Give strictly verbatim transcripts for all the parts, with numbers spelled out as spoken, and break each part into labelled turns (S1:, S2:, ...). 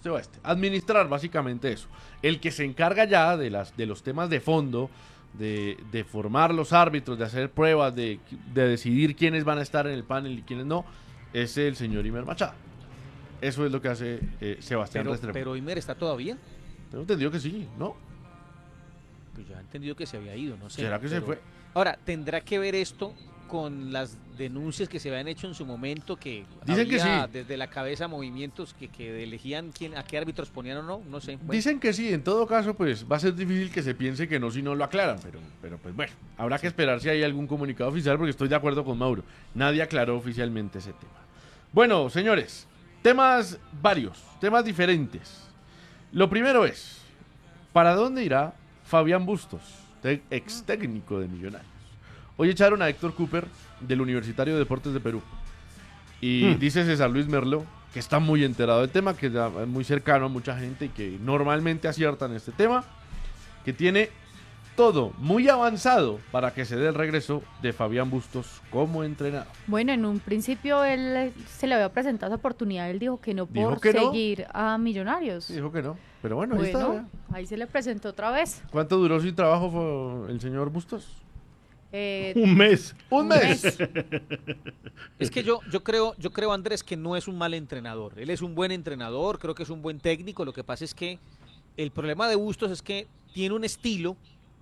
S1: usted va a este. Administrar básicamente eso. El que se encarga ya de, las, de los temas de fondo, de, de formar los árbitros, de hacer pruebas, de, de decidir quiénes van a estar en el panel y quiénes no, es el señor Imer Machado. Eso es lo que hace eh, Sebastián
S2: pero,
S1: Restrepo.
S2: Pero Imer está todavía.
S1: Tengo entendido que sí, ¿no?
S2: Pues yo he entendido que se había ido, no sé.
S1: ¿Será que
S2: pero...
S1: se fue?
S2: Ahora, ¿tendrá que ver esto con las denuncias que se habían hecho en su momento, que
S1: Dicen que sí.
S2: desde la cabeza movimientos que, que elegían quién, a qué árbitros ponían o no? No sé. Bueno.
S1: Dicen que sí, en todo caso, pues va a ser difícil que se piense que no si no lo aclaran, pero, pero pues bueno, habrá que esperar si hay algún comunicado oficial, porque estoy de acuerdo con Mauro. Nadie aclaró oficialmente ese tema. Bueno, señores, temas varios, temas diferentes. Lo primero es, ¿para dónde irá Fabián Bustos, ex técnico de Millonarios? Hoy echaron a Héctor Cooper del Universitario de Deportes de Perú. Y hmm. dice César Luis Merlo, que está muy enterado del tema, que es muy cercano a mucha gente y que normalmente acierta en este tema, que tiene todo muy avanzado para que se dé el regreso de Fabián Bustos como entrenador.
S3: Bueno, en un principio él se le había presentado esa oportunidad, él dijo que no
S1: dijo
S3: por
S1: que
S3: seguir
S1: no.
S3: a Millonarios.
S1: Dijo que no, pero bueno,
S3: bueno
S1: ahí está.
S3: Ahí se le presentó otra vez.
S1: ¿Cuánto duró sin trabajo el señor Bustos?
S3: Eh,
S4: un mes.
S1: Un mes.
S2: Es que yo, yo creo, yo creo, Andrés, que no es un mal entrenador. Él es un buen entrenador, creo que es un buen técnico. Lo que pasa es que el problema de Bustos es que tiene un estilo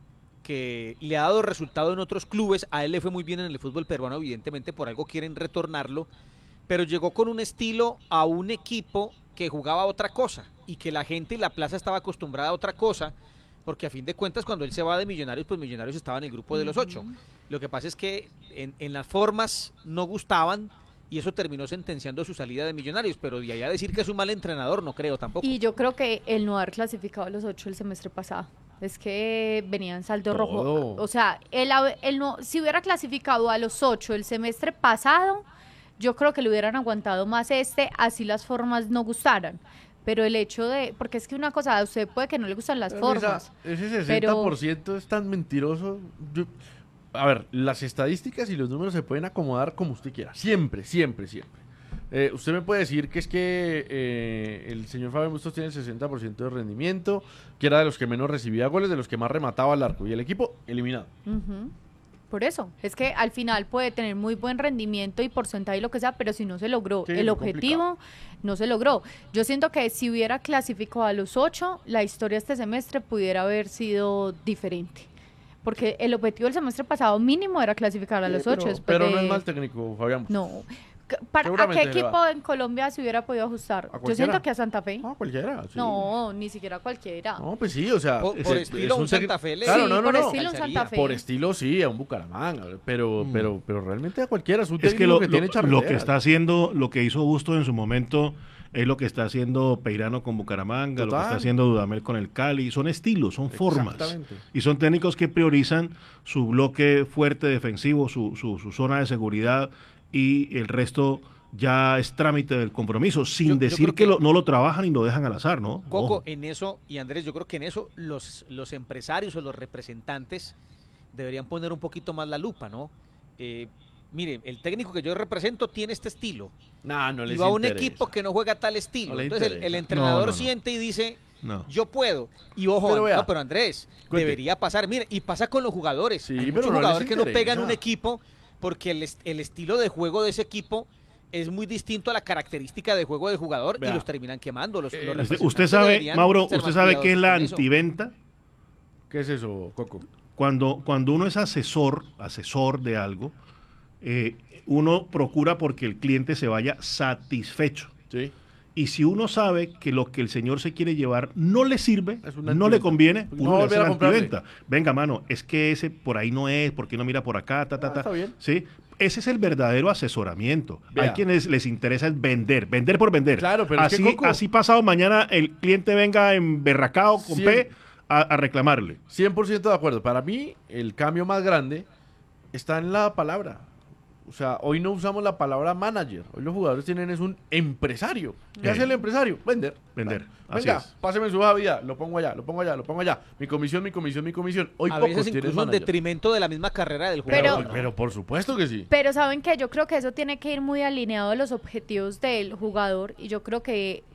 S2: que le ha dado resultado en otros clubes. A él le fue muy bien en el fútbol peruano, evidentemente por algo quieren retornarlo, pero llegó con un estilo a un equipo que jugaba otra cosa y que la gente y la plaza estaba acostumbrada a otra cosa. Porque a fin de cuentas cuando él se va de Millonarios, pues Millonarios estaba en el grupo de los ocho. Lo que pasa es que en, en las formas no gustaban y eso terminó sentenciando su salida de Millonarios, pero de allá a decir que es un mal entrenador, no creo tampoco.
S3: Y yo creo que el no haber clasificado a los ocho el semestre pasado, es que venía en saldo
S1: Todo.
S3: rojo. O sea, él, él no, si hubiera clasificado a los ocho el semestre pasado, yo creo que le hubieran aguantado más este, así las formas no gustaran. Pero el hecho de, porque es que una cosa, a usted puede que no le gustan las
S1: pero
S3: formas.
S1: Esa, ese sesenta por ciento pero... es tan mentiroso. Yo, a ver, las estadísticas y los números se pueden acomodar como usted quiera. Siempre, siempre, siempre. Eh, usted me puede decir que es que eh, el señor Fabián Bustos tiene el sesenta por ciento de rendimiento, que era de los que menos recibía goles, de los que más remataba al arco. Y el equipo eliminado.
S3: Uh-huh. Por eso, es que al final puede tener muy buen rendimiento y porcentaje y lo que sea, pero si no se logró sí, el objetivo, complicado. No se logró. Yo siento que si hubiera clasificado a los ocho, la historia este semestre pudiera haber sido diferente. Porque el objetivo del semestre pasado mínimo era clasificar a
S1: sí,
S3: los
S1: pero,
S3: ocho.
S1: Pero
S3: de...
S1: no es mal técnico, Fabián.
S3: No. Para, ¿a qué equipo en Colombia se hubiera podido ajustar? Yo siento que a Santa Fe.
S1: No, cualquiera. Sí.
S3: No, ni siquiera cualquiera.
S1: No, pues sí, o sea.
S2: Por, por
S1: es,
S2: estilo
S1: es
S2: un Santa Fe.
S1: Claro,
S3: sí,
S1: no, no,
S3: por
S1: no.
S3: estilo un Santa Fe.
S1: Por estilo sí, a un Bucaramanga. Pero, mm. pero, pero realmente a cualquiera. Es, un
S4: es que, lo,
S1: que
S4: lo,
S1: tiene
S4: lo que está haciendo, lo que hizo Bustos en su momento, es lo que está haciendo Peirano con Bucaramanga, Total. Lo que está haciendo Dudamel con el Cali. Son estilos, son formas. Y son técnicos que priorizan su bloque fuerte defensivo, su, su, su zona de seguridad y el resto ya es trámite del compromiso, sin yo, decir yo que, que lo, no lo trabajan y lo dejan al azar, ¿no?
S2: Coco, Ojo. En eso, y Andrés, yo creo que en eso los, los empresarios o los representantes deberían poner un poquito más la lupa, ¿no? Eh, mire, el técnico que yo represento tiene este estilo.
S1: No, no les
S2: y va a un
S1: interesa.
S2: equipo que no juega tal estilo.
S1: No
S2: Entonces el, el entrenador no, no, no. siente y dice, no. yo puedo. Y ojo, pero, vea, no, pero Andrés, cuente. Debería pasar. Mire, y pasa con los jugadores.
S1: Sí,
S2: Hay
S1: pero
S2: muchos
S1: no
S2: jugadores que no
S1: interesa.
S2: pegan un equipo porque el, el estilo de juego de ese equipo es muy distinto a la característica de juego del jugador. Vea. Y los terminan quemando. Los,
S4: eh, los usted sabe, Mauro, usted sabe qué es la antiventa.
S1: ¿Qué es eso, Coco?
S4: Cuando, cuando uno es asesor, asesor de algo, eh, uno procura porque el cliente se vaya satisfecho.
S1: Sí.
S4: Y si uno sabe que lo que el señor se quiere llevar no le sirve, no le conviene, uno no le hace la antiventa. Venga, mano, es que ese por ahí no es, ¿por qué no mira por acá? Ta, ta, ta. Ah,
S1: está bien.
S4: ¿Sí? Ese es el verdadero asesoramiento. Vea. Hay quienes les interesa es vender, vender por vender.
S1: Claro, pero
S4: así,
S1: es que Coco,
S4: así pasado mañana el cliente venga emberracado con cien, P a, a reclamarle.
S1: cien por ciento de acuerdo. Para mí, el cambio más grande está en la palabra. O sea, hoy no usamos la palabra manager. Hoy los jugadores tienen es un empresario. ¿Qué
S4: eh.
S1: hace el empresario? Vender.
S4: Vender.
S1: Claro. Venga, páseme su hoja de vida. Lo pongo allá, lo pongo allá, lo pongo allá. Mi comisión, mi comisión, mi comisión. Hoy
S2: a
S1: pocos
S2: veces incluso en detrimento de la misma carrera del jugador.
S1: Pero, pero por supuesto que sí.
S3: Pero ¿saben qué? Yo creo que eso tiene que ir muy alineado a los objetivos del jugador. Y yo creo que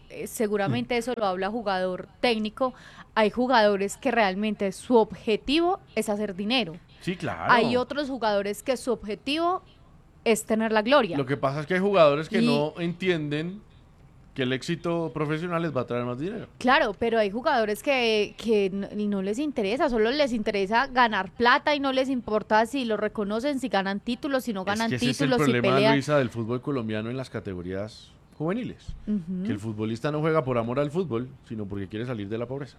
S3: eh, seguramente eso lo habla jugador técnico, hay jugadores que realmente su objetivo es hacer dinero.
S1: Sí, claro.
S3: Hay otros jugadores que su objetivo es tener la gloria.
S1: Lo que pasa es que hay jugadores que
S3: y,
S1: no entienden que el éxito profesional les va a traer más dinero.
S3: Claro, pero hay jugadores que, que no, no les interesa, solo les interesa ganar plata y no les importa si lo reconocen, si ganan títulos, si no ganan
S1: es que ese
S3: títulos,
S1: es el
S3: si
S1: problema,
S3: pelean.
S1: Luisa, del fútbol colombiano en las categorías juveniles.
S3: Uh-huh.
S1: Que el futbolista no juega por amor al fútbol, sino porque quiere salir de la pobreza.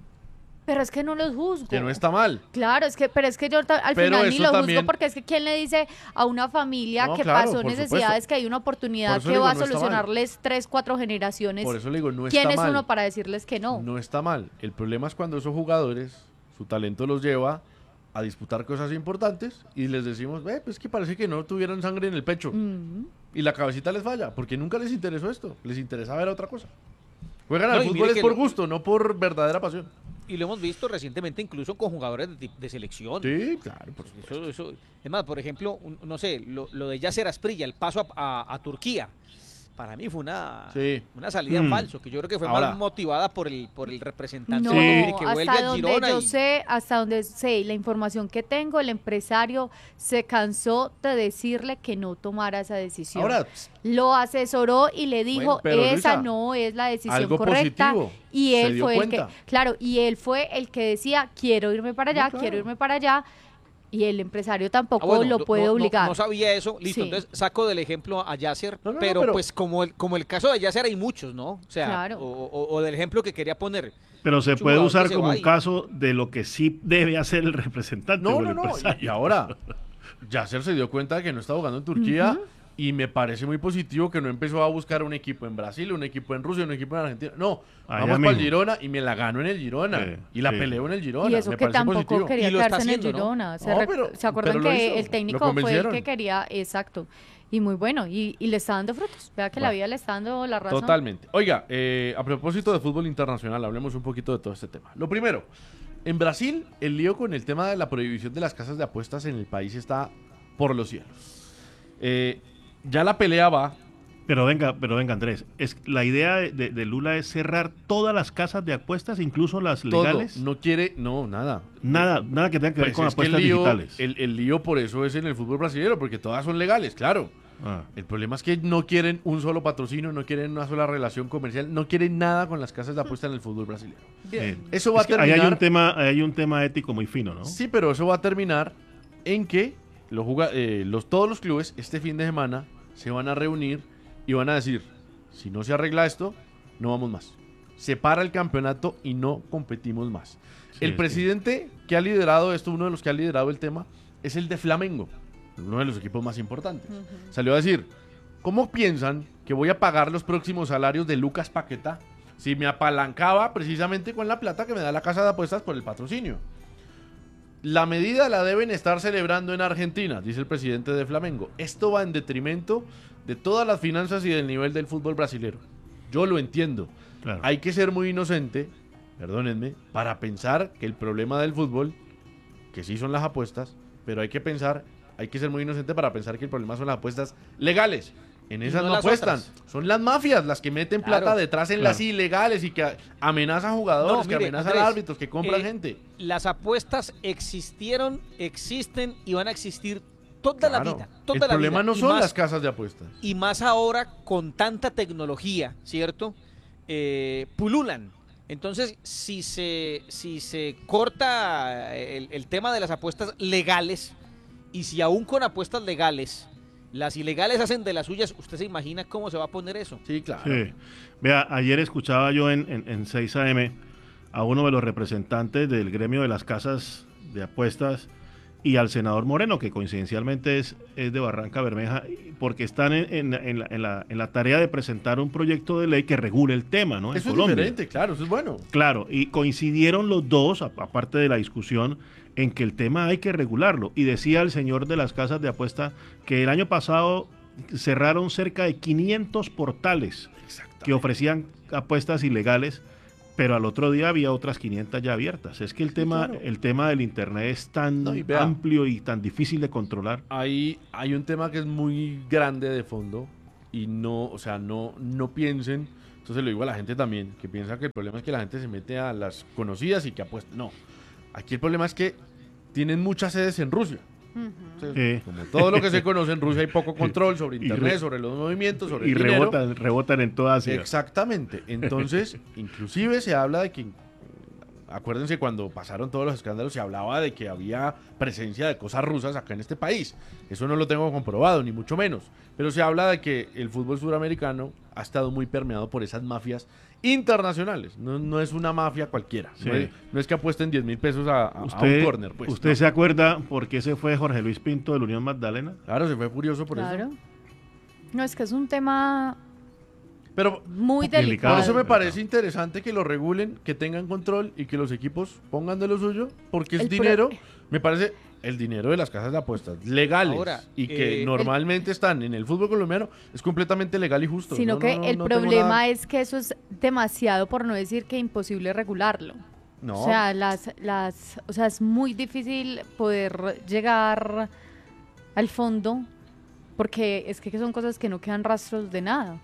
S3: Pero es que no los juzgo.
S1: Que no está mal.
S3: Claro, es que, pero es que yo al
S1: pero
S3: final ni lo
S1: también...
S3: juzgo porque es que quién le dice a una familia
S1: no,
S3: que
S1: claro,
S3: pasó necesidades,
S1: supuesto.
S3: que hay una oportunidad que
S1: digo,
S3: va a
S1: no
S3: solucionarles tres, cuatro generaciones.
S1: Por eso le digo, no
S3: ¿Quién
S1: está
S3: es
S1: mal.
S3: uno para decirles que no?
S1: No está mal. El problema es cuando esos jugadores, su talento los lleva a disputar cosas importantes y les decimos, eh, pues que parece que no tuvieran sangre en el pecho.
S3: Mm.
S1: Y la cabecita les falla, porque nunca les interesó esto. Les interesa ver otra cosa. Juegan
S2: No,
S1: al
S2: y
S1: fútbol es
S2: mire
S1: por
S2: que lo-
S1: gusto, no por verdadera pasión.
S2: Y lo hemos visto recientemente incluso con jugadores de, de selección.
S1: Sí, claro, por supuesto.
S2: Eso, eso, es más, por ejemplo, un- no sé, lo, lo de Yasser Asprilla, el paso a, a- a Turquía, para mí fue una,
S1: Sí.
S2: una salida
S4: Mm.
S2: en falso, que yo creo que fue
S1: Ahora.
S2: más motivada por el, por el representante
S3: No,
S2: que quiere que vuelva
S3: hasta
S2: al
S3: donde
S2: Girona.
S3: yo
S2: y-
S3: sé, hasta donde sé, la información que tengo, el empresario se cansó de decirle que no tomara esa decisión.
S1: Ahora,
S3: Lo asesoró y le dijo,
S1: Bueno, pero,
S3: esa
S1: Luisa,
S3: no es la decisión
S1: algo
S3: correcta.
S1: positivo,
S3: Y
S1: se
S3: él
S1: dio
S3: fue el que,
S1: cuenta.
S3: claro, y él fue el que decía, quiero irme para allá,
S1: No, claro.
S3: quiero irme para allá. Y el empresario tampoco
S2: Ah, bueno,
S3: lo
S2: no-
S3: puede
S2: no- no-
S3: obligar.
S2: No, sabía eso, listo,
S3: Sí.
S2: entonces saco del ejemplo a Yasser,
S1: No, no, no,
S2: pero,
S1: pero-
S2: pues como el, como el caso de Yasser hay muchos, ¿no? O sea,
S3: Claro.
S2: o, o- o del ejemplo que quería poner.
S4: Pero se
S2: Es un
S4: puede
S2: jugador
S4: usar
S2: que se
S4: como
S2: va
S4: un
S2: y-
S4: caso de lo que sí debe hacer el representante.
S1: no,
S4: o el
S1: no, no.
S4: empresario.
S1: Y, y ahora, Yasser se dio cuenta de que no está jugando en Turquía.
S3: Ujú.
S1: Y me parece muy positivo que no empezó a buscar un equipo en Brasil, un equipo en Rusia, un equipo en Argentina. No,
S4: Allá
S1: vamos para el
S4: mismo.
S1: Girona y me la gano en el Girona.
S4: Sí,
S1: y la
S4: sí.
S1: peleo en el Girona.
S3: Y eso
S1: me
S3: que
S1: parece
S3: tampoco
S1: positivo.
S3: quería
S2: Y lo está
S3: quedarse en el
S2: haciendo, ¿no?
S3: Girona. ¿Se,
S1: No,
S3: rec-
S1: pero-
S3: ¿se acuerdan
S1: pero lo
S3: que
S1: hizo,
S3: el
S1: lo
S3: técnico fue el
S1: convencieron.
S3: que quería? Exacto. Y muy bueno. Y, y le está dando frutos. Vea que la
S1: Bueno.
S3: vida le está dando la razón.
S1: Totalmente. Oiga, eh, a propósito de fútbol internacional, hablemos un poquito de todo este tema. Lo primero, en Brasil, el lío con el tema de la prohibición de las casas de apuestas en el país está por los cielos. Eh, ya la pelea va.
S4: Pero venga, pero venga, Andrés, es la idea de, de- de Lula es cerrar todas las casas de apuestas, incluso las
S1: Todo.
S4: legales.
S1: No quiere, no, nada.
S4: Nada, nada que tenga que ver
S1: Pues
S4: con
S1: es que el
S4: apuestas
S1: lío,
S4: digitales.
S1: el, el lío por eso es en el fútbol brasileño, porque todas son legales, claro.
S4: Ah.
S1: El problema es que no quieren un solo patrocinio, no quieren una sola relación comercial, no quieren nada con las casas de apuesta en el fútbol brasileño.
S4: Bien.
S1: Eso va
S4: Es que
S1: a
S4: ahí
S1: terminar.
S4: hay un tema, ahí hay un tema ético muy fino, ¿no?
S1: Sí, pero eso va a terminar en que los, juga- eh, los, todos los clubes este fin de semana se van a reunir y van a decir, si no se arregla esto, no vamos más. Se para el campeonato y no competimos más.
S4: Sí,
S1: el
S4: sí.
S1: presidente que ha liderado esto, uno de los que ha liderado el tema, es el de Flamengo, uno de los equipos más importantes.
S3: Ujú.
S1: Salió a decir, ¿cómo piensan que voy a pagar los próximos salarios de Lucas Paquetá si me apalancaba precisamente con la plata que me da la casa de apuestas por el patrocinio? La medida la deben estar celebrando en Argentina, dice el presidente de Flamengo. Esto va en detrimento de todas las finanzas y del nivel del fútbol brasilero. Yo lo entiendo.
S4: Claro.
S1: Hay que ser muy inocente, perdónenme, para pensar que el problema del fútbol, que sí son las apuestas, pero hay que pensar, hay que ser muy inocente para pensar que el problema son las apuestas legales. En
S2: Y
S1: esas
S2: no
S1: no,
S2: las
S1: apuestan.
S2: otras.
S1: Son las mafias las que meten
S2: Claro,
S1: plata detrás en
S4: claro.
S1: las ilegales y que amenazan jugadores,
S2: No,
S1: que
S2: mire,
S1: amenazan
S2: Andrés,
S1: árbitros, que compran
S2: eh,
S1: gente.
S2: Las apuestas existieron, existen y van a existir toda la
S1: Claro.
S2: vida. Toda
S1: el
S2: la
S1: problema
S2: vida.
S1: no
S2: Y
S1: son
S2: más-
S1: las casas de apuestas.
S2: Y más ahora con tanta tecnología, ¿cierto? Eh, pululan. Entonces, si se, si se corta el, el tema de las apuestas legales, y si aún con apuestas legales, las ilegales hacen de las suyas, ¿usted se imagina cómo se va a poner eso?
S1: Sí, claro.
S4: Sí. Vea, ayer escuchaba yo en, en, en seis A M a uno de los representantes del gremio de las casas de apuestas y al senador Moreno, que coincidencialmente es, es de Barranca Bermeja, porque están en, en, en la, en, la, en la tarea de presentar un proyecto de ley que regule el tema, ¿no? En
S1: Eso es
S4: Colombia.
S1: diferente, claro, eso es bueno.
S4: Claro, y coincidieron los dos, a- aparte de la discusión, en que el tema hay que regularlo. Y decía el señor de las casas de apuesta que el año pasado cerraron cerca de quinientos portales que ofrecían apuestas ilegales, pero al otro día había otras quinientas ya abiertas. Es que el tema,
S1: claro.
S4: el tema del internet es tan
S1: No, y vea.
S4: amplio y tan difícil de controlar.
S1: Hay, hay un tema que es muy grande de fondo y no, o sea, no, no piensen Entonces lo digo a la gente también, que piensa que el problema es que la gente se mete a las conocidas y que apuesta. No, aquí el problema es que tienen muchas sedes en Rusia. Entonces, eh. Como todo lo que se conoce en Rusia hay poco control sobre internet, sobre los movimientos, sobre
S4: y
S1: el dinero.
S4: rebotan, rebotan en toda Asia.
S1: Exactamente. Entonces, inclusive se habla de que, acuérdense cuando pasaron todos los escándalos, se hablaba de que había presencia de cosas rusas acá en este país. Eso no lo tengo comprobado, ni mucho menos. Pero se habla de que el fútbol suramericano ha estado muy permeado por esas mafias internacionales. No, no es una mafia cualquiera. Sí. No, es, no es que apuesten diez mil pesos a, a, usted, a un córner. Pues,
S4: ¿Usted
S1: no.
S4: se acuerda por qué se fue Jorge Luis Pinto del Unión Magdalena?
S1: Claro, se fue furioso por
S3: claro.
S1: eso.
S3: No, es que es un tema
S1: Pero
S3: muy delicado.
S1: Por eso me parece interesante que lo regulen, que tengan control y que los equipos pongan de lo suyo, porque es el dinero, pro... me parece... el dinero de las casas de apuestas legales Ahora, y que eh, normalmente el, están en el fútbol colombiano es completamente legal y justo.
S3: Sino
S1: no,
S3: que
S1: no, no,
S3: el
S1: no
S3: problema es que eso es demasiado, por no decir que imposible regularlo. No. O sea, las, las, o sea, es muy difícil poder llegar al fondo porque es que son cosas que no quedan rastros de nada.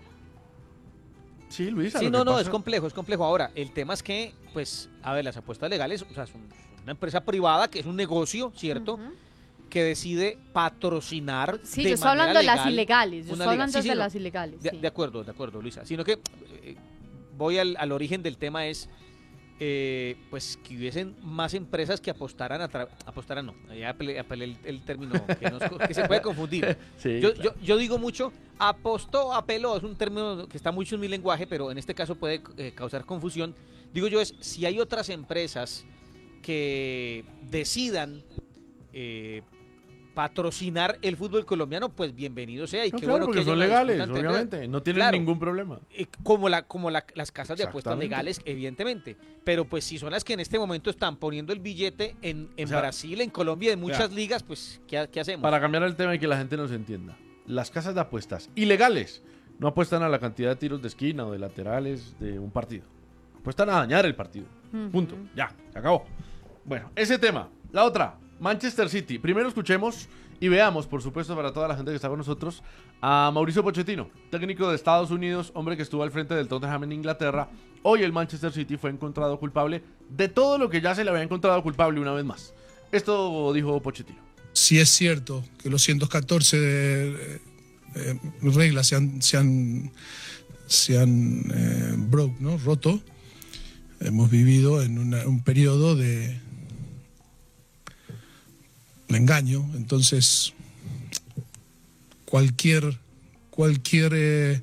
S1: Sí, Luisa.
S2: Sí, no, no, pasa... es complejo, es complejo. Ahora, el tema es que, pues, a ver, las apuestas legales, o sea, son una empresa privada que es un negocio, ¿cierto? Uh-huh. Que decide patrocinar.
S3: Sí,
S2: de
S3: yo estoy hablando de las ilegales. Yo estoy hablando
S2: sí, sí,
S3: de
S2: no,
S3: las ilegales.
S2: De,
S3: sí.
S2: de acuerdo, de acuerdo, Luisa. Sino que eh, voy al, al origen del tema es. Eh, pues que hubiesen más empresas que apostaran a tra- apostaran no, ya apelé, apelé el, el término que, nos, que se puede confundir. Sí, yo, claro. yo, yo digo mucho apostó, apeló, es un término que está mucho en mi lenguaje, pero en este caso puede eh, causar confusión. Digo yo es, si hay otras empresas que decidan eh, patrocinar el fútbol colombiano, pues bienvenido sea. Y
S1: no,
S2: qué
S1: claro,
S2: bueno
S1: porque
S2: que
S1: son legales, obviamente, no tienen claro, ningún problema.
S2: Como la como la, las casas de apuestas legales, evidentemente. Pero pues si son las que en este momento están poniendo el billete en, en o sea, Brasil, en Colombia, en muchas ya. ligas, pues ¿qué, ¿qué hacemos?
S1: Para cambiar el tema y que la gente nos entienda. Las casas de apuestas ilegales no apuestan a la cantidad de tiros de esquina o de laterales de un partido. Apuestan a dañar el partido. Uh-huh. Punto. Ya, se acabó. Bueno, ese tema. La otra, Manchester City. Primero escuchemos y veamos, por supuesto, para toda la gente que está con nosotros, a Mauricio Pochettino, técnico de Estados Unidos, hombre que estuvo al frente del Tottenham en Inglaterra. Hoy el Manchester City fue encontrado culpable de todo lo que ya se le había encontrado culpable una vez más. Esto dijo Pochettino.
S5: Sí es cierto que los ciento catorce de, eh, reglas se han, se han, se han eh, broke, ¿no? roto. Hemos vivido en una, un periodo de... un engaño, entonces cualquier cualquier eh,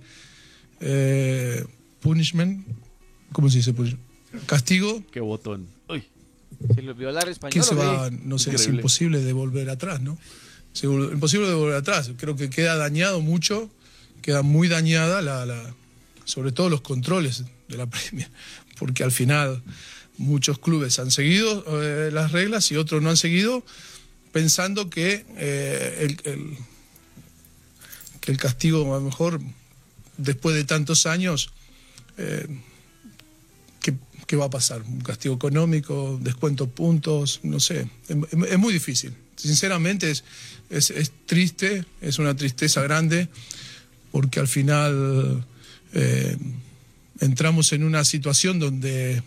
S5: eh, punishment, ¿cómo se dice? Castigo.
S1: Qué botón. Uy.
S2: Se le olvidó hablar español.
S5: ¿Qué se va? No sé, es imposible de volver atrás, ¿no? Es imposible de volver atrás. Creo que queda dañado mucho, queda muy dañada la, la, sobre todo los controles de la Premier, porque al final muchos clubes han seguido eh, las reglas y otros no han seguido, pensando que, eh, el, el, que el castigo, a lo mejor, después de tantos años, eh, ¿qué, ¿qué va a pasar? ¿Un castigo económico? ¿Descuento puntos? No sé. Es, es muy difícil. Sinceramente es, es, es triste, es una tristeza grande, porque al final eh, entramos en una situación donde...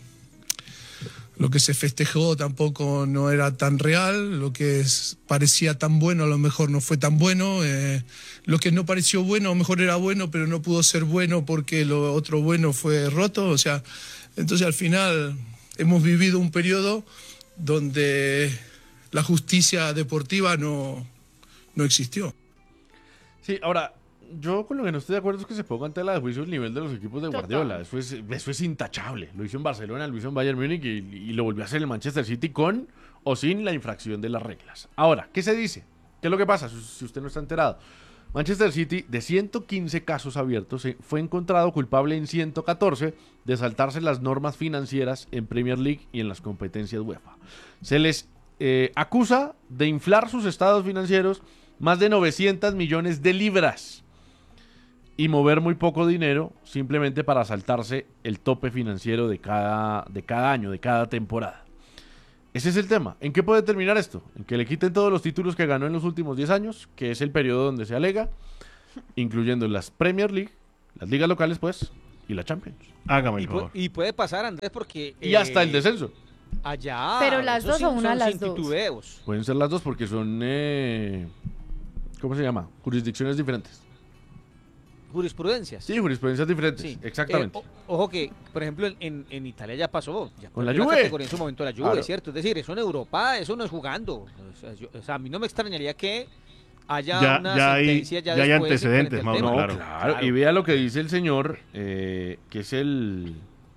S5: lo que se festejó tampoco no era tan real, lo que es, parecía tan bueno a lo mejor no fue tan bueno, eh, lo que no pareció bueno a lo mejor era bueno, pero no pudo ser bueno porque lo otro bueno fue roto. O sea, entonces al final hemos vivido un periodo donde la justicia deportiva no, no existió.
S1: Sí, ahora... yo con lo que no estoy de acuerdo es que se ponga en tela de juicio el nivel de los equipos de Guardiola. Eso es, eso es intachable. Lo hizo en Barcelona, lo hizo en Bayern Múnich y, y lo volvió a hacer en el Manchester City con o sin la infracción de las reglas. Ahora, ¿qué se dice? ¿Qué es lo que pasa? Si usted no está enterado. Manchester City, de ciento quince casos abiertos, fue encontrado culpable en ciento catorce de saltarse las normas financieras en Premier League y en las competencias UEFA. Se les eh, acusa de inflar sus estados financieros más de novecientos millones de libras y mover muy poco dinero simplemente para saltarse el tope financiero de cada, de cada año, de cada temporada. Ese es el tema. ¿En qué puede terminar esto? En que le quiten todos los títulos que ganó en los últimos diez años, que es el periodo donde se alega, incluyendo las Premier League, las ligas locales pues, y la Champions.
S4: Hágame
S2: y,
S4: el favor.
S2: y puede pasar, Andrés, porque...
S1: Y eh, hasta el descenso.
S2: Allá...
S3: Pero las dos o una de las dos.
S2: Titubeos.
S1: Pueden ser las dos porque son... Eh, ¿Cómo se llama? Jurisdicciones diferentes.
S2: Jurisprudencias.
S1: Sí, jurisprudencias diferentes, sí. Exactamente.
S2: Eh, o, ojo que, por ejemplo, en, en Italia ya pasó. Ya
S1: con la Juve.
S2: Categoría en su momento la Juve, claro. ¿Cierto? Es decir, eso en Europa, eso no es jugando. O sea, yo, o sea a mí no me extrañaría que haya
S4: ya,
S2: una
S4: ya
S2: sentencia
S4: hay,
S2: ya,
S4: ya hay
S2: después
S4: antecedentes, Mauro,
S1: no,
S4: claro.
S1: claro. claro. Y vea lo que dice el señor, eh, que es el,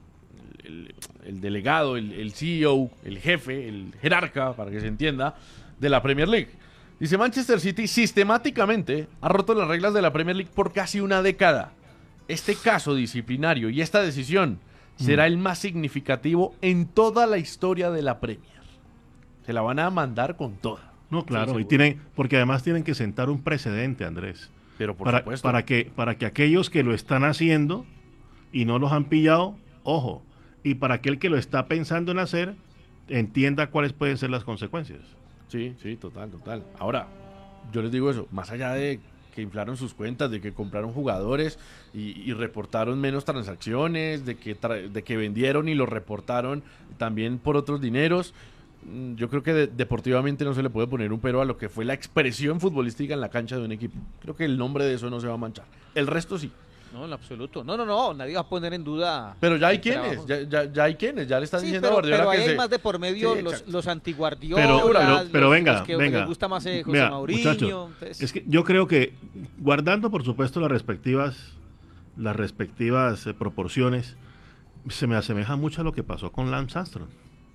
S1: el, el delegado, el, el C E O, el jefe, el jerarca, para que se entienda, de la Premier League. Dice, Manchester City sistemáticamente ha roto las reglas de la Premier League por casi una década. Este caso disciplinario y esta decisión mm. será el más significativo en toda la historia de la Premier. Se la van a mandar con toda.
S4: No, claro, y tienen, porque además tienen que sentar un precedente, Andrés.
S1: Pero por
S4: para,
S1: supuesto.
S4: Para que, para que aquellos que lo están haciendo y no los han pillado, ojo, y para aquel que lo está pensando en hacer, entienda cuáles pueden ser las consecuencias.
S1: Sí, sí, total, total. Ahora, yo les digo eso, más allá de que inflaron sus cuentas, de que compraron jugadores y, y reportaron menos transacciones, de que, tra- de que vendieron y lo reportaron también por otros dineros, yo creo que de- deportivamente no se le puede poner un pero a lo que fue la expresión futbolística en la cancha de un equipo. Creo que el nombre de eso no se va a manchar. El resto sí.
S2: No, en absoluto. No, no, no, nadie va a poner en duda.
S1: Pero ya hay quienes, ya, ya, ya hay quienes, ya le están
S2: sí,
S1: diciendo
S2: pero,
S1: a Guardiola
S2: pero
S1: que
S2: hay
S1: se...
S2: más de por medio
S1: sí,
S2: los, los antiguardiolas,
S4: pero, pero, pero
S2: los,
S4: venga,
S2: los que
S4: venga.
S2: les gusta más eh, José
S4: Mira,
S2: Mourinho.
S4: Muchacho,
S2: Entonces...
S4: es que yo creo que, guardando por supuesto las respectivas, las respectivas eh, proporciones, se me asemeja mucho a lo que pasó con Lance Armstrong.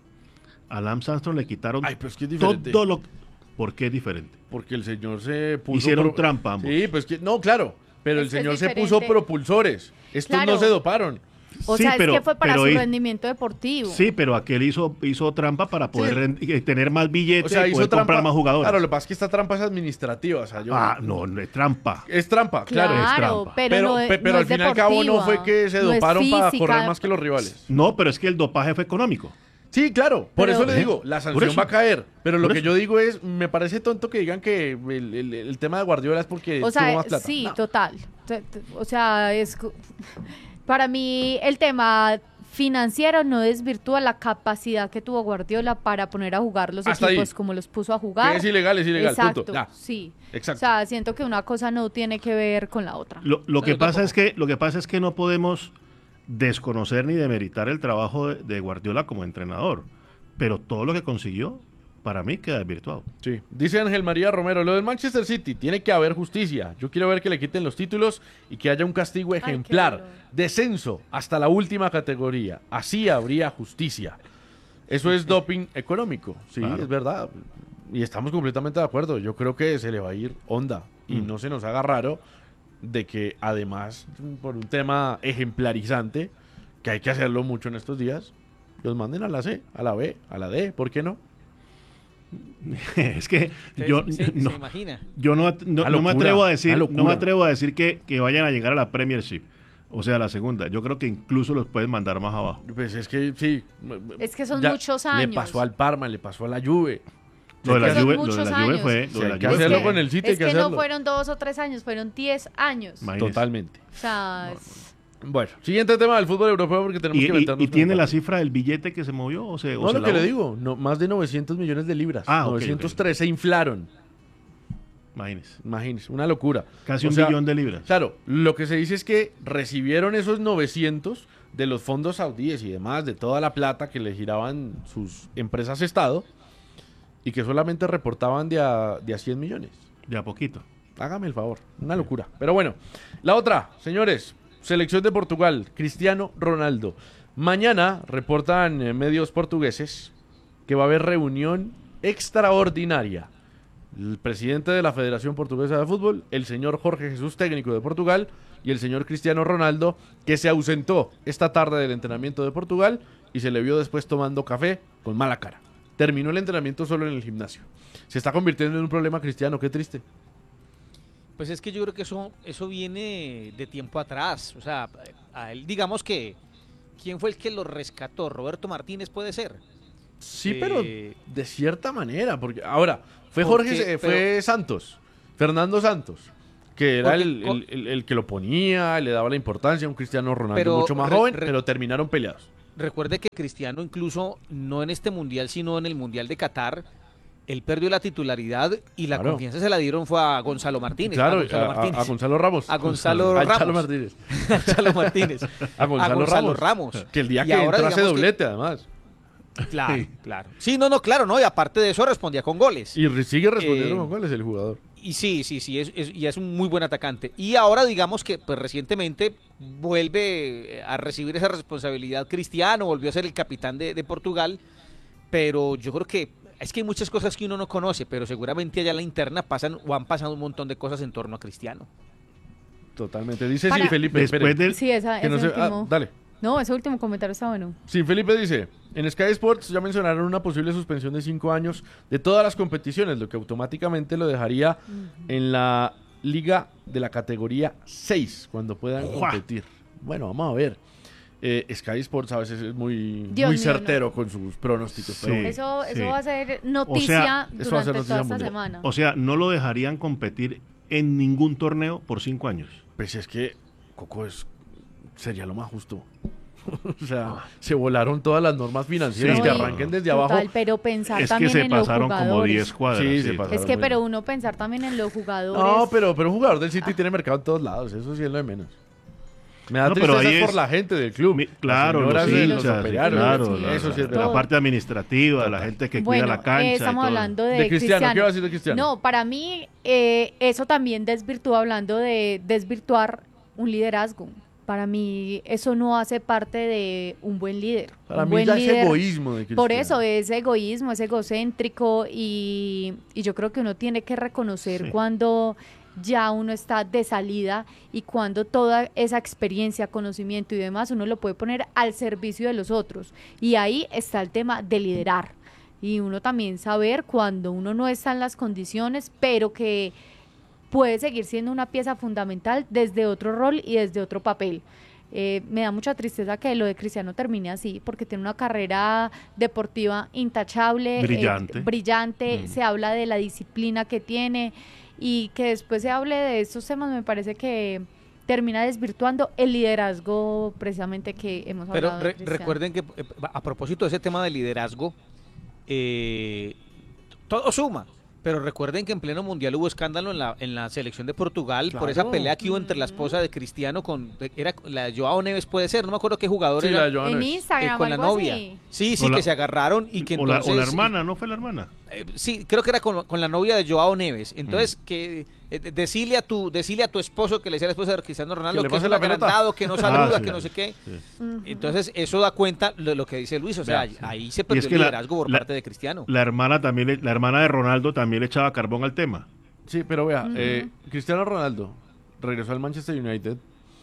S4: A Lance Armstrong le quitaron
S1: Ay, pero es que es diferente.
S4: todo lo... ¿Por qué es diferente?
S1: Porque el señor se puso...
S4: Hicieron
S1: pro...
S4: trampa ambos.
S1: Sí, pues que... No, claro, pero
S3: es
S1: el señor
S3: es
S1: se puso propulsores. Estos
S3: claro.
S1: no se doparon.
S3: O
S4: sí,
S3: sea,
S4: pero,
S3: es que fue para su
S4: hizo,
S3: rendimiento deportivo.
S4: Sí, pero aquel hizo, hizo trampa para poder sí. rend, tener más billetes
S1: o sea,
S4: y poder
S1: trampa,
S4: comprar más jugadores.
S1: Claro, lo que pasa es que esta trampa es administrativa. O sea, yo,
S4: ah, no, no es trampa.
S1: Es trampa, claro.
S3: Claro,
S1: es trampa.
S3: pero,
S1: pero,
S3: no es,
S1: pero
S3: no
S1: al fin y al cabo no fue que se
S3: no
S1: doparon para
S3: física,
S1: correr más que los rivales.
S4: No, pero es que el dopaje fue económico.
S1: Sí, claro, por
S3: pero,
S1: eso le digo, la sanción va a caer, pero lo que
S4: eso.
S1: yo digo es, me parece tonto que digan que el, el, el tema de Guardiola es porque
S3: o sea,
S1: tuvo más plata.
S3: Sí,
S1: no.
S3: total. O sea, es para mí el tema financiero no desvirtúa la capacidad que tuvo Guardiola para poner a jugar los
S1: Hasta
S3: equipos
S1: ahí.
S3: como los puso a jugar.
S1: Que es ilegal, es ilegal,
S3: Exacto,
S1: punto. Ya.
S3: Sí.
S1: Exacto.
S3: O sea, siento que una cosa no tiene que ver con la otra.
S4: Lo, lo
S2: No,
S4: que
S2: yo
S4: pasa
S2: tampoco.
S4: es que lo que pasa es que no podemos desconocer ni demeritar el trabajo de, de Guardiola como entrenador, pero todo lo que consiguió para mí queda desvirtuado.
S1: Sí. Dice Ángel María Romero, lo del Manchester City, tiene que haber justicia. Yo quiero ver que le quiten los títulos y que haya un castigo ejemplar.
S3: Ay,
S1: descenso hasta la última categoría. Así habría justicia. Eso es doping económico. Sí,
S4: claro.
S1: es verdad. Y estamos completamente de acuerdo. Yo creo que se le va a ir onda. Y
S4: Mm.
S1: no se nos haga raro de que además, por un tema ejemplarizante, que hay que hacerlo mucho en estos días, los manden a la C, a la B, a la D. ¿Por qué no?
S4: Es que
S2: ¿Se,
S4: yo
S2: se,
S4: no,
S2: se imagina?
S4: yo no, no,
S1: Una
S4: no me
S1: locura,
S4: atrevo a decir,
S1: una
S4: no
S1: locura.
S4: me atrevo a decir que, que vayan a llegar a la Premiership, o sea, a la segunda. Yo creo que incluso los pueden mandar más abajo.
S1: Pues es que sí.
S3: Es que son
S1: Ya
S3: muchos años.
S1: Le pasó al Parma, le pasó a la Juve.
S4: Lo de la
S3: Son
S4: Juve, lo de
S3: muchos
S4: la Juve
S3: años.
S4: fue,
S1: Sí,
S4: lo de la
S1: hay que
S4: Juve
S1: hacerlo
S4: fue-
S1: con el City, hay
S3: Es
S1: que
S3: que no
S1: hacerlo.
S3: fueron dos o tres años, fueron diez años.
S4: Imagínese.
S1: Totalmente.
S3: O sea, es-
S1: Bueno, siguiente tema del fútbol europeo porque tenemos
S4: Y,
S1: que
S4: y-
S1: meternos
S4: y
S1: con
S4: tiene
S1: el
S4: la
S1: partido.
S4: cifra del billete que se movió o se, o
S1: No,
S4: se
S1: lo que
S4: lavó?
S1: le digo, no, más de novecientos millones de libras.
S4: Ah, ok,
S1: novecientos tres
S4: ok.
S1: se inflaron.
S4: Imagínese.
S1: Imagínense, una locura.
S4: Casi
S1: O
S4: un
S1: sea,
S4: billón de libras.
S1: Claro, lo que se dice es que recibieron esos novecientos de los fondos saudíes y demás, de toda la plata que le giraban sus empresas Estado, y que solamente reportaban de a, de a cien millones.
S4: De a poquito.
S1: Hágame el favor, una locura. Pero bueno, la otra, señores, selección de Portugal, Cristiano Ronaldo. Mañana reportan eh, medios portugueses que va a haber reunión extraordinaria. El presidente de la Federación Portuguesa de Fútbol, el señor Jorge Jesús, técnico de Portugal, y el señor Cristiano Ronaldo, que se ausentó esta tarde del entrenamiento de Portugal y se le vio después tomando café con mala cara. Terminó el entrenamiento solo en el gimnasio. Se está convirtiendo en un problema, Cristiano, qué triste.
S2: Pues es que yo creo que eso, eso viene de tiempo atrás. O sea, a él, digamos que, ¿quién fue el que lo rescató? ¿Roberto Martínez puede ser?
S1: Sí,
S2: Eh,
S1: pero de cierta manera, porque ahora fue
S2: ¿por
S1: Jorge,
S2: qué?
S1: eh, fue
S2: Pero-
S1: Santos, Fernando Santos, Que era el, el, el, el que lo ponía, le daba la importancia, un Cristiano Ronaldo pero, mucho más re, joven, re, pero terminaron peleados.
S2: Recuerde que Cristiano incluso, no en este Mundial, sino en el Mundial de Qatar, él perdió la titularidad y la claro. confianza se la dieron fue a Gonzalo Martínez.
S1: Claro,
S2: a Gonzalo,
S1: a,
S2: Martínez.
S1: A, a Gonzalo Ramos.
S2: A Gonzalo Ramos.
S1: A Gonzalo Martínez.
S2: A Gonzalo Martínez.
S1: A Gonzalo,
S2: a Gonzalo
S1: Ramos.
S2: Ramos.
S1: Que el día y que entró hace doblete, que... además.
S2: Claro, sí. claro. Sí, no, no, claro, no, y aparte de eso respondía con goles.
S1: Y sigue respondiendo eh, con goles el jugador.
S2: Y sí, sí, sí, es, es, y es un muy buen atacante. Y ahora digamos que pues recientemente vuelve a recibir esa responsabilidad Cristiano, volvió a ser el capitán de, de Portugal, pero yo creo que es que hay muchas cosas que uno no conoce, pero seguramente allá en la interna pasan o han pasado un montón de cosas en torno a Cristiano.
S1: Totalmente. Dice
S3: Para...
S1: sí, Felipe.
S4: Después del...
S3: Sí, esa,
S1: que no se... ah, dale.
S3: No, ese último comentario está bueno.
S1: Sí, Felipe dice, en Sky Sports ya mencionaron una posible suspensión de cinco años de todas las competiciones, lo que automáticamente lo dejaría uh-huh. en la liga de la categoría seis, cuando puedan ¡Uah! competir. Bueno, vamos a ver. Eh, Sky Sports a veces es muy, muy mío, certero no. con sus pronósticos.
S3: Sí,
S1: pero...
S3: Eso, eso
S4: sí.
S3: va a ser noticia o sea, durante toda noticia esta semana.
S4: O sea, no lo dejarían competir en ningún torneo por cinco años.
S1: Pues es que, Coco, es, sería lo más justo. O sea, oh. se volaron todas las normas financieras sí, que arranquen desde
S3: total,
S1: abajo.
S3: Pero pensar
S4: es
S3: también
S4: que se
S3: en
S4: pasaron
S3: los
S4: como diez cuadras.
S1: Sí,
S4: sí.
S1: se pasaron
S3: es que,
S1: muy
S3: pero
S1: bien.
S3: uno pensar también en los jugadores.
S1: No, pero, pero un jugador del City ah. tiene mercado en todos lados, eso sí es lo de menos. Me da
S4: no,
S1: tristeza
S4: pero ahí
S1: por
S4: es,
S1: la gente del club.
S4: Mi, claro, los hinchas,
S1: los
S4: claro,
S1: sí,
S4: la,
S1: eso sí es
S4: la, la parte administrativa, total. La gente que
S3: bueno,
S4: cuida la cancha.
S3: Eh, estamos hablando de,
S1: de Cristiano.
S3: Cristiano.
S1: ¿Qué va a decir de Cristiano?
S3: No, para mí eh, eso también desvirtúa, hablando de desvirtuar un liderazgo. Para mí eso no hace parte de un buen líder.
S1: Para
S3: un
S1: mí
S3: buen
S1: ya
S3: líder,
S1: es egoísmo de Cristiano.
S3: Por eso es egoísmo, es egocéntrico y, y yo creo que uno tiene que reconocer sí. cuando ya uno está de salida y cuando toda esa experiencia, conocimiento y demás uno lo puede poner al servicio de los otros. Y ahí está el tema de liderar. Y uno también saber cuando uno no está en las condiciones, pero que puede seguir siendo una pieza fundamental desde otro rol y desde otro papel. Eh, me da mucha tristeza que lo de Cristiano termine así, porque tiene una carrera deportiva intachable,
S4: brillante,
S3: eh, brillante. Mm. Se habla de la disciplina que tiene y que después se hable de estos temas, me parece que termina desvirtuando el liderazgo precisamente que hemos
S2: Pero
S3: hablado.
S2: Pero re recuerden que eh, a propósito de ese tema de liderazgo, eh, todo suma. Pero recuerden que en pleno mundial hubo escándalo en la en la selección de Portugal claro. por esa pelea que hubo entre la esposa de Cristiano con era la Joao Neves, puede ser, no me acuerdo qué jugador
S1: sí,
S2: era.
S1: La
S3: en Instagram,
S2: eh, con la novia. Así. Sí, sí, o que la, se agarraron y que
S4: o
S2: entonces
S4: la, o la hermana, ¿no fue la hermana?
S2: Eh, sí, creo que era con, con la novia de Joao Neves. Entonces, mm. que eh, decirle a tu decirle a tu esposo que le decía a la esposa de Cristiano Ronaldo que, que es un agrandado, que no saluda, ah, sí, que no sé qué. Sí. Uh-huh. Entonces, eso da cuenta de lo que dice Luis, o sea, sí. ahí se perdió es que el liderazgo la, por la, parte de Cristiano.
S4: La hermana también, le, la hermana de Ronaldo también le echaba carbón al tema.
S1: Sí, pero vea, uh-huh. eh, Cristiano Ronaldo regresó al Manchester United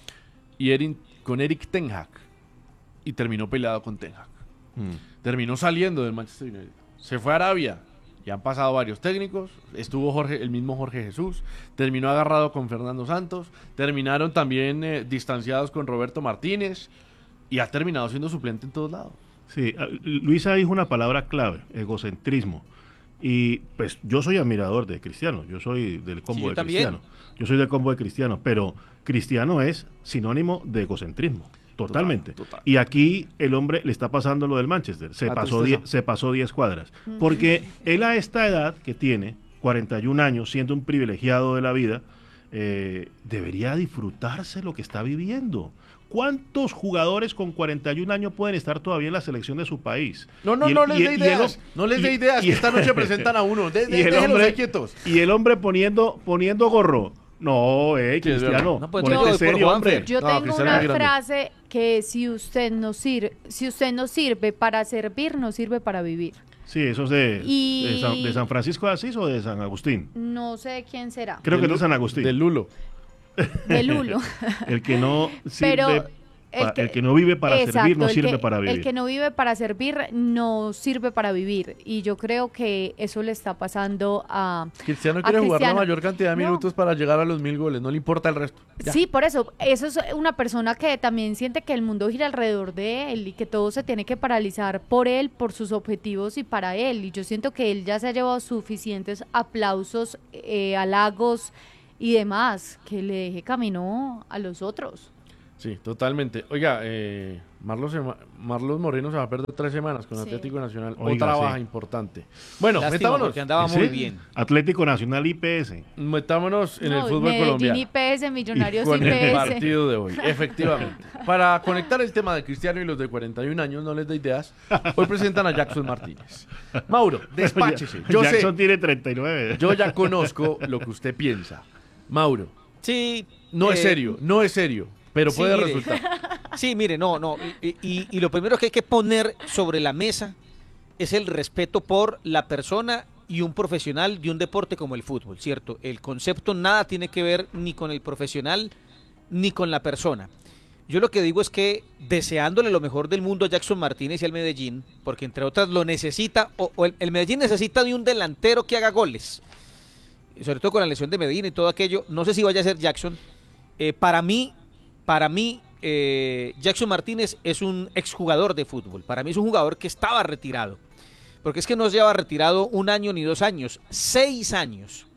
S1: y Erin, con Eric Ten Hag y terminó peleado con Ten Hag. Mm. Terminó saliendo del Manchester United. Se fue a Arabia. Ya han pasado varios técnicos, estuvo Jorge, el mismo Jorge Jesús, terminó agarrado con Fernando Santos, terminaron también eh, distanciados con Roberto Martínez y ha terminado siendo suplente en todos lados.
S4: Sí, Luisa dijo una palabra clave, egocentrismo. Y pues yo soy admirador de Cristiano, yo soy del combo sí, de Cristiano. Yo soy del combo de Cristiano, pero Cristiano es sinónimo de egocentrismo. Totalmente. Total, total. Y aquí el hombre le está pasando lo del Manchester. Se, pasó, die, se pasó diez cuadras. Porque él a esta edad que tiene, cuarenta y un años, siendo un privilegiado de la vida, eh, debería disfrutarse lo que está viviendo. ¿Cuántos jugadores con cuarenta y un años pueden estar todavía en la selección de su país?
S1: No, no, el, no les dé ideas. El, no les dé ideas que esta noche presentan a uno. De, de,
S4: y, el hombre, quietos. y el hombre poniendo, poniendo gorro. No, eh, Cristiano, no, pues
S3: yo,
S4: serio, hombre.
S3: Yo
S1: no,
S3: tengo
S1: Cristiano
S3: una frase que si usted no sirve, si usted no sirve para servir, no sirve para vivir.
S4: Sí, eso es de,
S3: y...
S4: de, San, de San Francisco de Asís o de San Agustín.
S3: No sé de quién será.
S4: Creo
S1: de
S4: que es de San Agustín.
S1: De Lulo.
S3: De Lulo.
S4: El que no sirve...
S3: Pero...
S4: El que, el que no vive para
S3: exacto,
S4: servir no sirve
S3: que,
S4: para vivir.
S3: El que no vive para servir no sirve para vivir. Y yo creo que eso le está pasando a
S1: Cristiano
S3: a
S1: quiere
S3: Cristiano.
S1: jugar la mayor cantidad de minutos no. para llegar a los mil goles. No le importa el resto.
S3: Ya. Sí, por eso. Eso es una persona que también siente que el mundo gira alrededor de él y que todo se tiene que paralizar por él, por sus objetivos y para él. Y yo siento que él ya se ha llevado suficientes aplausos, eh, halagos, y demás, que le deje camino a los otros.
S1: Sí, totalmente. Oiga, eh, Marlos, Marlos Moreno se va a perder tres semanas con sí. Atlético Nacional. Oiga, otra baja sí. importante. Bueno,
S2: Lástima,
S1: metámonos.
S2: Porque andaba ¿Sí? muy bien.
S4: Atlético Nacional I P S.
S1: Metámonos en no, el fútbol
S3: Medellín
S1: colombiano.
S3: I P S, Millonarios
S1: y con
S3: I P S.
S1: El partido de hoy, efectivamente. Para conectar el tema de Cristiano y los de cuarenta y un años, no les da ideas, hoy presentan a Jackson Martínez. Mauro, despáchese.
S4: Yo Jackson
S1: sé,
S4: tiene treinta y nueve.
S1: Yo ya conozco lo que usted piensa. Mauro.
S2: Sí.
S1: No
S2: eh,
S1: es serio, no es serio. Pero
S2: sí,
S1: puede
S2: mire.
S1: resultar.
S2: Sí, mire, no, no. Y, y, y lo primero que hay que poner sobre la mesa es el respeto por la persona y un profesional de un deporte como el fútbol, ¿cierto? El concepto nada tiene que ver ni con el profesional ni con la persona. Yo lo que digo es que deseándole lo mejor del mundo a Jackson Martínez y al Medellín, porque entre otras lo necesita, o, o el, el Medellín necesita de un delantero que haga goles, sobre todo con la lesión de Medina y todo aquello. No sé si vaya a ser Jackson. Eh, para mí... Para mí, eh, Jackson Martínez es un exjugador de fútbol. Para mí es un jugador que estaba retirado. Porque es que no se lleva retirado un año ni dos años, seis años.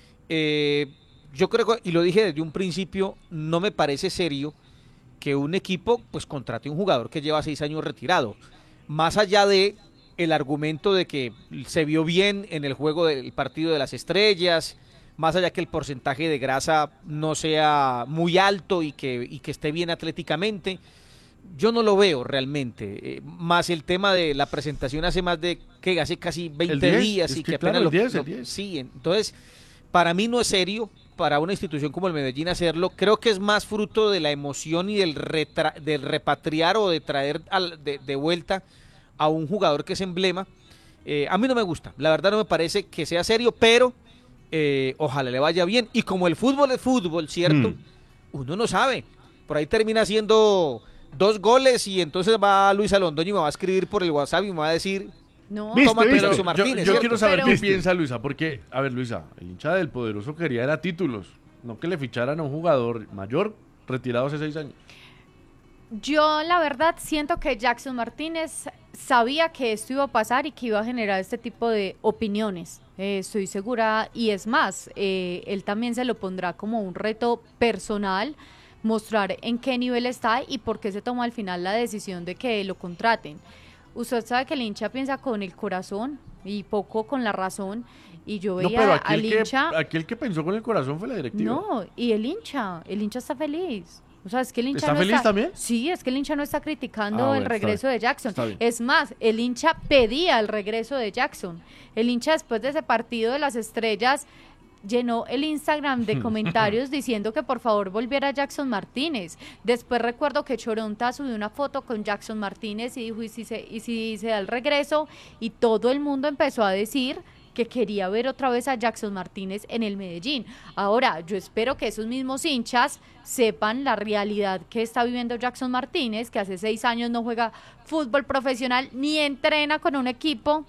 S2: Eh, yo creo, que, y lo dije desde un principio, no me parece serio que un equipo pues contrate un jugador que lleva seis años retirado. Más allá de el argumento de que se vio bien en el juego del partido de las estrellas, más allá que el porcentaje de grasa no sea muy alto y que, y que esté bien atléticamente, yo no lo veo realmente. Eh, más el tema de la presentación hace más de, que hace casi veinte días y que, que apenas
S1: claro,
S2: lo,
S1: diez,
S2: lo sí, entonces para mí no es serio para una institución como el Medellín hacerlo. Creo que es más fruto de la emoción y del, retra, del repatriar o de traer al, de, de vuelta a un jugador que es emblema. Eh, a mí no me gusta, la verdad no me parece que sea serio, pero Eh, ojalá le vaya bien. Y como el fútbol es fútbol, ¿cierto? Mm. Uno no sabe. Por ahí termina haciendo dos goles y entonces va Luisa Londoño y me va a escribir por el WhatsApp y me va a decir...
S3: No,
S1: toma Jackson
S2: Martínez.
S1: Yo, yo quiero saber qué piensa Luisa, porque, a ver, Luisa, el hincha del Poderoso quería era títulos, no que le ficharan a un jugador mayor retirado hace seis años.
S3: Yo la verdad siento que Jackson Martínez sabía que esto iba a pasar y que iba a generar este tipo de opiniones, eh, estoy segura, y es más, eh, él también se lo pondrá como un reto personal, mostrar en qué nivel está y por qué se tomó al final la decisión de que lo contraten. Usted sabe que el hincha piensa con el corazón y poco con la razón, y yo veía
S1: no, pero
S3: al hincha...
S1: Que, aquel que pensó con el corazón fue la directiva.
S3: No, y el hincha, el hincha está feliz. O sea, es que el hincha
S1: ¿Está
S3: no
S1: feliz
S3: está,
S1: también?
S3: Sí, es que el hincha no está criticando ah, bueno, el regreso de Jackson. Es más, el hincha pedía el regreso de Jackson. El hincha después de ese partido de las estrellas llenó el Instagram de comentarios diciendo que por favor volviera Jackson Martínez. Después recuerdo que Choronta subió una foto con Jackson Martínez y dijo, ¿y si se, y si se da el regreso? Y todo el mundo empezó a decir que quería ver otra vez a Jackson Martínez en el Medellín. Ahora, yo espero que esos mismos hinchas sepan la realidad que está viviendo Jackson Martínez, que hace seis años no juega fútbol profesional ni entrena con un equipo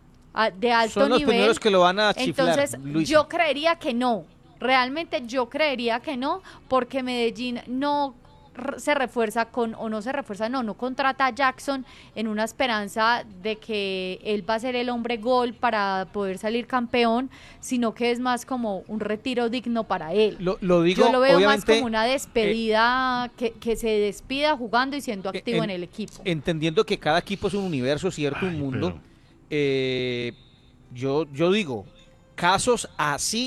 S3: de alto
S2: nivel. Son los
S3: nivel.
S2: primeros que lo van a chiflar,
S3: Entonces,
S2: Luisa.
S3: Yo creería que no. Realmente yo creería que no, porque Medellín no se refuerza con, o no se refuerza, no, no contrata a Jackson en una esperanza de que él va a ser el hombre gol para poder salir campeón, sino que es más como un retiro digno para él.
S2: Lo, lo digo,
S3: Yo lo veo más como una despedida, eh, que, que se despida jugando y siendo activo en, en el equipo.
S2: Entendiendo que cada equipo es un universo, ¿cierto? Ay, un mundo. Pero... Eh, yo, yo digo, casos así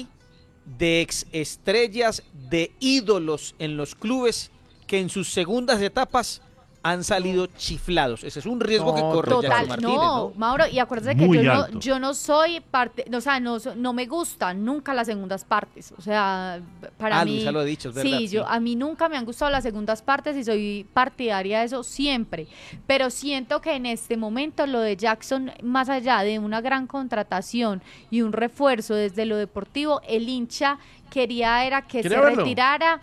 S2: de ex estrellas, de ídolos en los clubes que en sus segundas etapas han salido chiflados. Ese es un riesgo no, que corre
S3: total,
S2: Jackson Martínez,
S3: no,
S2: ¿no?
S3: Mauro, y acuérdate que yo no, yo no soy parte, o sea, no, no me gustan nunca las segundas partes, o sea, para
S2: ah,
S3: mí...
S2: Luisa lo ha dicho, es verdad.
S3: Sí, yo, a mí nunca me han gustado las segundas partes y soy partidaria de eso siempre, pero siento que en este momento lo de Jackson, más allá de una gran contratación y un refuerzo desde lo deportivo, el hincha quería era que se verlo? retirara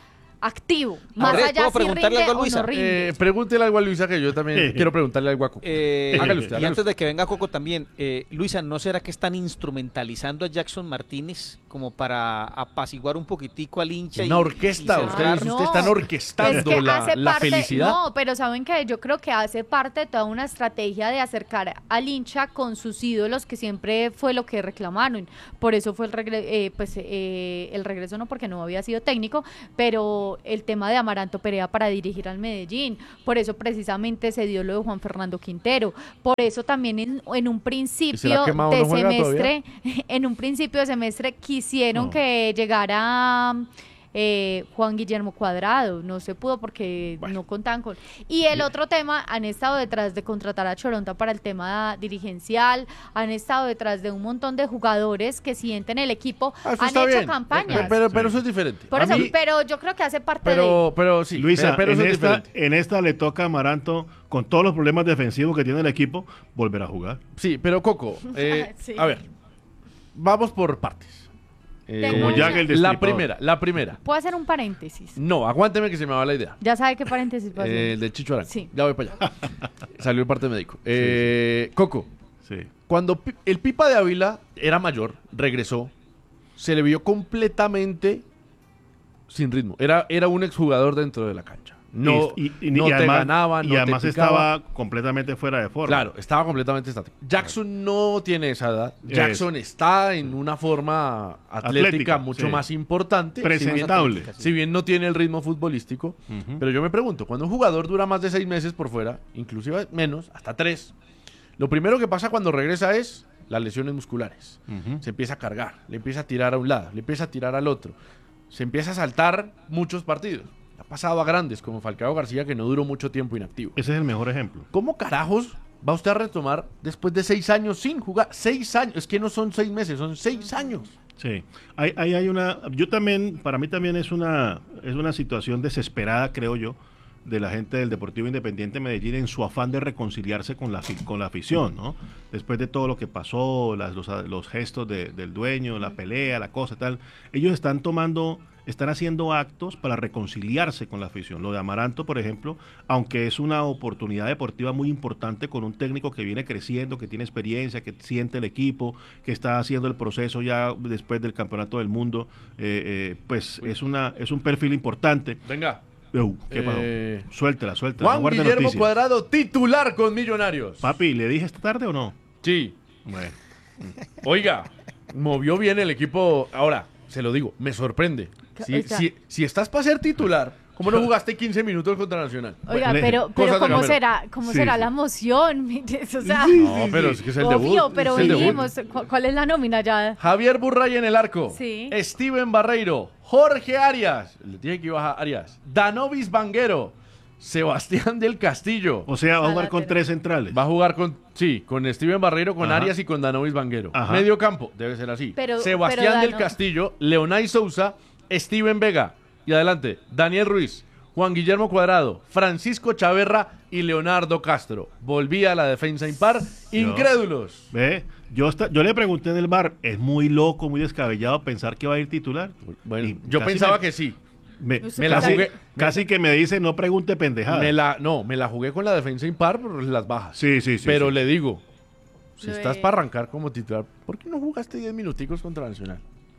S3: activo. Más
S2: Andrés,
S3: allá
S2: ¿puedo
S3: si
S2: preguntarle
S3: rinde
S2: algo a
S3: o
S2: Luisa?
S3: no rinde.
S1: Eh, pregúntele algo a Luisa, que yo también quiero preguntarle algo a Coco.
S2: Eh,
S1: Hágale usted,
S2: y
S1: hágale
S2: antes
S1: usted.
S2: de que venga Coco también, eh, Luisa, ¿no será que están instrumentalizando a Jackson Martínez como para apaciguar un poquitico al hincha?
S1: Una
S2: y-
S1: orquesta,
S2: y
S1: ustedes,
S2: cerrar?
S3: No,
S1: ustedes están orquestando
S3: Es que
S1: la,
S3: hace
S1: la
S3: parte-
S1: felicidad.
S3: No, pero saben que yo creo que hace parte de toda una estrategia de acercar al hincha con sus ídolos, que siempre fue lo que reclamaron. Por eso fue el regreso, eh, pues eh, el regreso no porque no había sido técnico, pero el tema de Amaranto Perea para dirigir al Medellín. Por eso precisamente se dio lo de Juan Fernando Quintero. Por eso también en, en un principio
S1: Quemado
S3: de
S1: no juega
S3: semestre, en un principio de semestre quisieron
S1: No.
S3: que llegara eh, Juan Guillermo Cuadrado, no se pudo porque
S1: Bueno.
S3: no contaban con... Y el otro tema, han estado detrás de contratar a Choronta para el tema dirigencial, han estado detrás de un montón de jugadores que sienten el equipo,
S1: Ah, eso
S3: han
S1: está
S3: hecho
S1: bien.
S3: campañas.
S1: Pero, pero, pero eso es diferente.
S3: Por
S1: A
S3: eso,
S1: mí-
S3: pero yo creo que hace parte de...
S1: pero, pero sí,
S4: Luisa,
S1: pero, pero
S4: en,
S1: eso es
S4: esta,
S1: diferente.
S4: en esta le toca a Amaranto, con todos los problemas defensivos que tiene el equipo, volver a jugar.
S1: Sí, pero Coco, eh,
S3: Sí.
S1: a ver, vamos por partes. Eh,
S3: Tengo Como
S4: Jack el
S1: la
S4: Destripador.
S1: primera, la primera.
S3: ¿Puedo hacer un paréntesis?
S1: No, aguánteme que se me va la idea.
S3: Ya sabe qué paréntesis va a hacer.
S1: Eh, el del Chicho Arango.
S3: Sí.
S1: Ya voy para allá. Salió el parte médico. Eh, Coco,
S4: Sí.
S1: cuando Pi- el Pipa de Ávila era mayor, regresó, se le vio completamente sin ritmo. Era, era un exjugador dentro de la cancha. No,
S4: y, y- y-
S1: no
S4: y
S1: te
S4: además,
S1: ganaba, no
S4: y además
S1: te picaba.
S4: estaba completamente fuera de forma.
S1: Claro, estaba completamente estático. Jackson no tiene esa edad. Jackson está en una forma atlética,
S4: Atlética,
S1: mucho
S4: sí.
S1: más importante.
S4: Presentable.
S1: Si bien, si bien no tiene el ritmo futbolístico.
S4: Ujú.
S1: Pero yo me pregunto, cuando un jugador dura más de seis meses por fuera, inclusive menos, hasta tres, lo primero que pasa cuando regresa es las lesiones musculares.
S4: Ujú.
S1: Se empieza a cargar, le empieza a tirar a un lado, le empieza a tirar al otro. Se empieza a saltar muchos partidos. Ha pasado a grandes como Falcao García, que no duró mucho tiempo inactivo.
S4: Ese es el mejor ejemplo.
S1: ¿Cómo carajos va usted a retomar después de seis años sin jugar? Seis años, es que no son seis meses, son seis años.
S4: Sí, ahí hay, hay una, yo también, para mí también es una, es una situación desesperada, creo yo, de la gente del Deportivo Independiente Medellín en su afán de reconciliarse con la, afi- con la afición, ¿no? Después de todo lo que pasó, las, los, los gestos de- del dueño, la pelea, la cosa, tal, ellos están tomando, están haciendo actos para reconciliarse con la afición. Lo de Amaranto, por ejemplo, aunque es una oportunidad deportiva muy importante con un técnico que viene creciendo, que tiene experiencia, que siente el equipo, que está haciendo el proceso ya después del Campeonato del Mundo, eh, eh, pues es, una, es un perfil importante.
S1: Venga.
S4: Uh, ¿qué pasó?
S1: Eh,
S4: Suéltela, suéltela.
S1: Juan
S4: no guarde
S1: Guillermo
S4: noticias.
S1: Cuadrado, titular con Millonarios.
S4: Papi, ¿le dije esta tarde o no?
S1: Sí.
S4: Bueno,
S1: Oiga, movió bien el equipo. Ahora, se lo digo, me sorprende. Si,
S3: O sea-
S1: si, si estás para ser titular, ¿cómo no jugaste quince minutos contra Nacional?
S3: Oiga,
S4: Bueno,
S3: pero,
S1: cosas
S3: pero
S1: de
S3: ¿cómo
S1: Gamero.
S3: será, cómo
S4: Sí,
S3: será
S4: sí.
S3: la emoción? O sea,
S1: No, pero es que es el
S3: obvio,
S1: debut.
S3: pero
S1: es el debut.
S3: dijimos, ¿cu- ¿cuál es la nómina ya?
S1: Javier Burray en el arco.
S3: Sí.
S1: Steven Barreiro. Jorge Arias. Le dije que iba a Arias. Danovis Vanguero. Sebastián del Castillo.
S4: o sea, va a jugar
S3: Ah,
S4: con
S3: lateral.
S4: tres centrales.
S1: Va a jugar con, sí, con Steven Barreiro, con
S4: Ajá.
S1: Arias y con Danovis Vanguero.
S4: Ajá.
S1: Medio campo, debe ser así.
S3: Pero-
S1: Sebastián
S3: pero
S1: del
S3: Dano-
S1: Castillo, Leonay Sousa, Steven Vega. Y adelante, Daniel Ruiz, Juan Guillermo Cuadrado, Francisco Chaverra y Leonardo Castro. Volvía a la defensa impar. Incrédulos.
S4: ¿Ve? Yo, esta- yo le pregunté en el bar, es muy loco, muy descabellado pensar que va a ir titular.
S1: Bueno,
S4: Y
S1: yo
S4: casi
S1: pensaba
S4: me-
S1: que sí.
S4: Me,
S3: Usted
S1: Me la
S4: casi,
S1: jugué.
S4: casi que me dice, no pregunte pendejada.
S1: Me la, no, me la jugué con la defensa impar por las bajas.
S4: Sí, sí, sí.
S1: Pero
S4: sí.
S1: le digo, si
S3: Lo
S1: estás
S3: de-
S1: para arrancar como titular, ¿por qué no jugaste diez minuticos contra Nacional?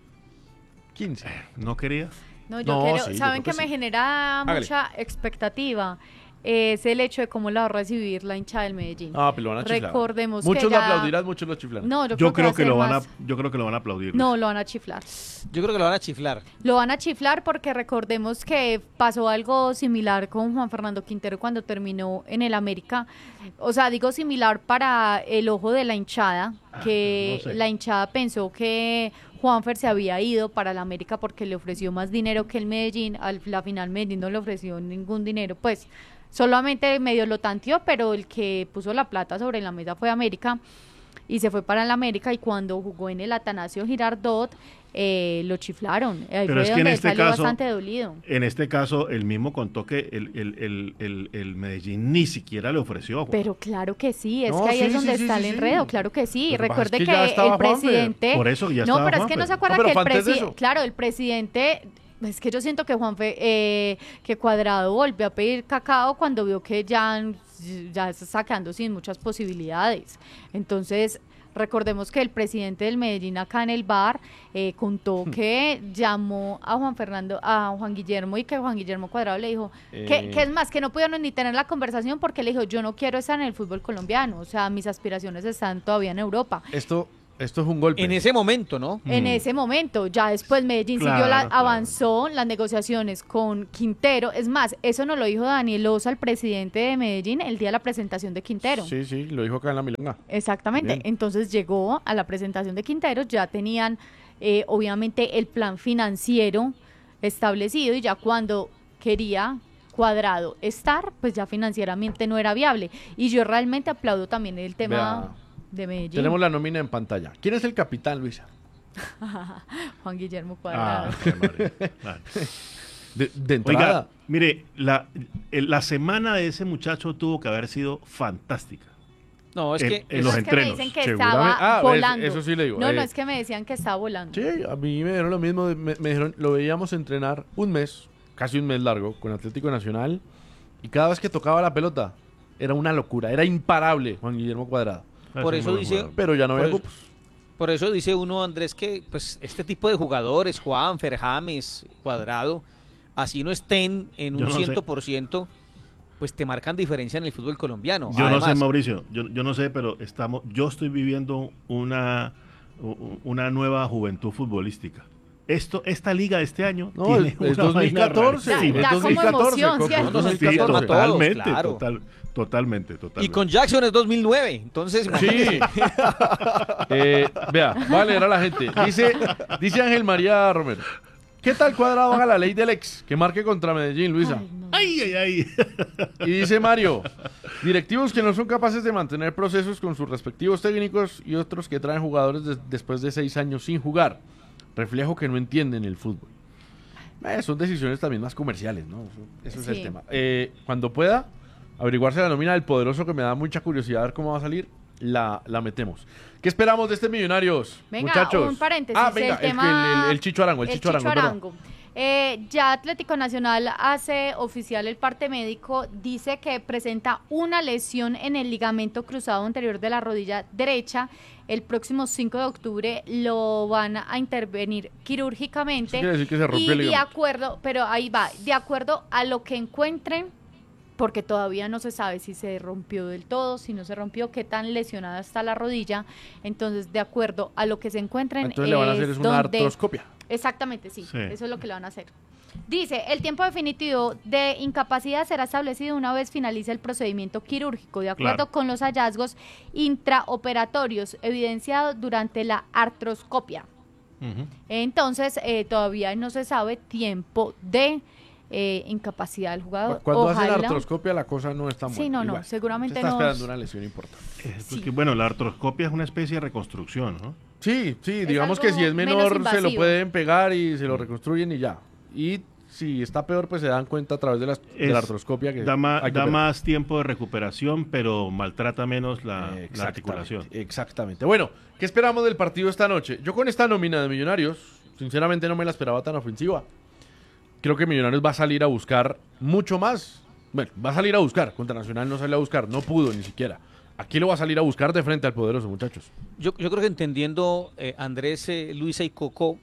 S1: quince.
S4: No quería.
S3: No, yo
S1: No,
S3: quiero,
S1: sí, yo
S3: ¿saben
S1: creo
S3: que
S1: que
S3: me
S1: sí.
S3: genera
S1: Hágale.
S3: mucha expectativa? Es el hecho de cómo la va a recibir la hinchada del Medellín.
S1: Ah, pero lo van a chiflar.
S3: Recordemos
S1: Muchos
S3: que
S1: lo
S3: ya-
S1: aplaudirán, muchos lo chiflarán.
S3: No, yo,
S4: Yo creo
S3: va
S4: que
S3: a
S4: lo
S3: ser
S4: van a,
S3: más-
S4: yo creo que lo van a aplaudir.
S3: No, lo van a chiflar.
S2: Yo creo que lo van a chiflar.
S3: Lo van a chiflar porque recordemos que pasó algo similar con Juan Fernando Quintero cuando terminó en el América. O sea, digo similar para el ojo de la hinchada, que
S4: no sé.
S3: la hinchada pensó que Juanfer se había ido para el América porque le ofreció más dinero que el Medellín. Al la final Medellín no le ofreció ningún dinero, pues solamente medio lo tanteó, pero el que puso la plata sobre la mesa fue América y se fue para el América, y cuando jugó en el Atanasio Girardot eh, lo chiflaron. Ahí
S4: Pero
S3: fue
S4: es que en
S3: donde
S4: este
S3: salió
S4: caso-
S3: bastante dolido.
S4: En este caso, él mismo contó que el, el, el, el, el Medellín ni siquiera le ofreció. a Juan.
S3: Pero claro que sí, es
S1: No,
S3: que ahí
S1: sí,
S3: es
S1: sí,
S3: donde
S1: sí,
S3: está
S1: sí,
S3: el
S1: sí.
S3: enredo, claro que sí.
S1: Lo que pasa es
S3: Recuerde
S1: que
S3: que,
S1: ya estaba
S3: el
S1: Juanfer.
S3: presidente...
S4: Por eso ya
S3: No,
S4: estaba
S3: pero es que no
S4: Juanfer.
S3: se acuerda
S1: No, pero
S3: que el
S1: fue antes de
S3: presidente...
S1: eso.
S3: Claro, el presidente Es que yo siento que Juanfe, eh, que Cuadrado volvió a pedir cacao cuando vio que ya, ya se está quedando sin muchas posibilidades. Entonces, recordemos que el presidente del Medellín acá en el bar eh, contó que llamó a Juan Fernando, a Juan Guillermo, y que Juan Guillermo Cuadrado le dijo eh... que, que es más, que no pudieron ni tener la conversación porque le dijo, yo no quiero estar en el fútbol colombiano, o sea, mis aspiraciones están todavía en Europa.
S1: Esto... Esto es un golpe.
S2: En ese momento, ¿no?
S3: En mm. ese momento. Ya después Medellín claro, siguió, la, claro. avanzó las negociaciones con Quintero. Es más, eso nos lo dijo Daniel Osa, el presidente de Medellín, el día de la presentación de Quintero.
S1: Sí, sí, lo dijo acá en la Milonga.
S3: Exactamente. Bien. Entonces llegó a la presentación de Quintero, ya tenían eh, obviamente el plan financiero establecido y ya cuando quería Cuadrado estar, pues ya financieramente no era viable. Y yo realmente aplaudo también el tema... Vea. De Medellín.
S1: Tenemos la nómina en pantalla. ¿Quién es el capitán, Luisa?
S3: Juan Guillermo Cuadrado.
S1: Ah, de, de entrada.
S4: Oiga, mire, la, la semana de ese muchacho tuvo que haber sido fantástica.
S2: No, es
S4: en,
S2: que...
S4: En los
S3: es
S4: entrenos.
S3: Que me dicen que estaba
S1: ah,
S3: volando.
S1: Eso sí le digo.
S3: No,
S1: eh,
S3: no, es que me decían que estaba volando.
S1: Sí, a mí me dieron lo mismo. Me, me dijeron, lo veíamos entrenar un mes, casi un mes largo, con Atlético Nacional, y cada vez que tocaba la pelota, era una locura, era imparable Juan Guillermo Cuadrado.
S2: Por eso dice,
S1: pero ya no había
S2: cupos. Por eso dice uno, Andrés, que pues este tipo de jugadores, Juan, James, Cuadrado, así no estén en un cien por ciento, pues te marcan diferencia en el fútbol colombiano.
S4: Yo
S2: Además,
S4: no sé, Mauricio, yo, yo no sé, pero estamos, yo estoy viviendo una, una nueva juventud futbolística. Esto, esta liga de este año
S1: no,
S4: tiene
S1: es dos mil catorce,
S3: da,
S1: sí,
S3: da
S1: dos mil catorce,
S3: como emoción,
S1: Coco,
S3: ¿cierto?
S4: Sí, totalmente, claro. total, totalmente, totalmente.
S2: Y con Jackson es dos mil nueve, entonces...
S1: Sí. eh, vea, va a leer a la gente. Dice, dice Ángel María Romero. ¿Qué tal Cuadrado haga la ley del ex? Que marque contra Medellín, Luisa.
S4: Ay, ay, ay.
S1: Y dice Mario, directivos que no son capaces de mantener procesos con sus respectivos técnicos y otros que traen jugadores de, después de seis años sin jugar. Reflejo que no entienden el fútbol. Eh, son decisiones también más comerciales, ¿no? Eso, eso sí. Es el tema. Eh, cuando pueda averiguarse la nómina del Poderoso, que me da mucha curiosidad a ver cómo va a salir, la, la metemos. ¿Qué esperamos de este Millonarios,
S3: venga,
S1: muchachos?
S3: un paréntesis.
S1: Ah, venga,
S3: el, tema...
S1: el, el, el Chicho Arango, el, el Chicho Arango. Chicho Arango.
S3: Eh, ya Atlético Nacional hace oficial el parte médico, dice que presenta una lesión en el ligamento cruzado anterior de la rodilla derecha. El próximo cinco de octubre lo van a intervenir quirúrgicamente.
S1: Eso quiere decir que se rompió
S3: y
S1: el
S3: de
S1: ligamento.
S3: acuerdo, pero ahí va, de acuerdo a lo que encuentren, porque todavía no se sabe si se rompió del todo, si no se rompió, qué tan lesionada está la rodilla. Entonces, de acuerdo a lo que se encuentren,
S1: entonces le van a hacer es una
S3: donde...
S1: artroscopia.
S3: Exactamente, sí,
S4: sí,
S3: eso es lo que le van a hacer. Dice, el tiempo definitivo de incapacidad será establecido una vez finalice el procedimiento quirúrgico, de acuerdo
S4: claro.
S3: con los hallazgos intraoperatorios evidenciados durante la artroscopia. Uh-huh. Entonces, eh, todavía no se sabe tiempo de eh, incapacidad del jugador.
S1: Cuando
S3: Ojalá...
S1: hacen la artroscopia la cosa no es tan buena.
S3: Sí, no,
S1: igual.
S3: no, seguramente
S1: está
S3: no.
S1: Está esperando una lesión importante.
S4: Eh, porque, sí. Bueno, la artroscopia es una especie de reconstrucción, ¿no?
S1: Sí, sí, digamos que si es menor se lo pueden pegar y se lo reconstruyen y ya. Y si está peor, pues se dan cuenta a través de la, de la artroscopia que
S4: da, ma,
S1: hay que
S4: da más tiempo de recuperación, pero maltrata menos la, la articulación.
S1: Exactamente. Bueno, ¿qué esperamos del partido esta noche? Yo con esta nómina de Millonarios, sinceramente no me la esperaba tan ofensiva. Creo que Millonarios va a salir a buscar mucho más. Bueno, va a salir a buscar. Contra Nacional no salió a buscar, no pudo ni siquiera. Aquí lo va a salir a buscar de frente al Poderoso, muchachos.
S2: Yo, yo creo que entendiendo, eh, Andrés, eh, Luisa y Coco,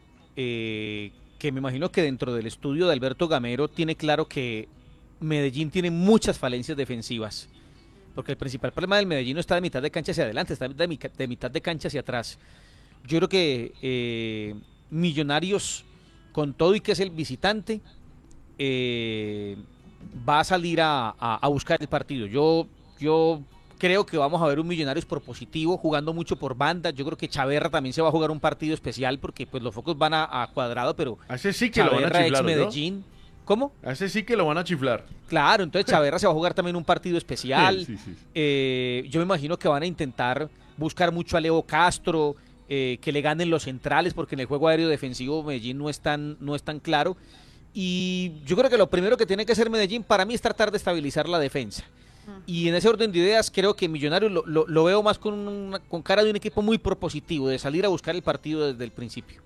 S2: eh, que me imagino que dentro del estudio de Alberto Gamero tiene claro que Medellín tiene muchas falencias defensivas. Porque el principal problema del Medellín no está de mitad de cancha hacia adelante, está de, mi, de mitad de cancha hacia atrás. Yo creo que eh, Millonarios, con todo y que es el visitante, eh, va a salir a, a, a buscar el partido. Yo, yo creo que vamos a ver un Millonarios propositivo, jugando mucho por banda. Yo creo que Chaverra también se va a jugar un partido especial, porque pues los focos van a, a Cuadrado, pero
S1: a ese sí que
S2: Chaverra,
S1: lo van a chiflar,
S2: ex Medellín. ¿No? ¿Cómo?
S1: A ese sí que lo van a chiflar.
S2: Claro, entonces Chaverra se va a jugar también un partido especial.
S4: Sí, sí, sí.
S2: Eh, yo me imagino que van a intentar buscar mucho a Leo Castro, eh, que le ganen los centrales, porque en el juego aéreo defensivo Medellín no es tan, no es tan claro. Y yo creo que lo primero que tiene que hacer Medellín para mí es tratar de estabilizar la defensa. Y en ese orden de ideas creo que Millonarios lo, lo, lo veo más con, una, con cara de un equipo muy propositivo, de salir a buscar el partido desde el principio.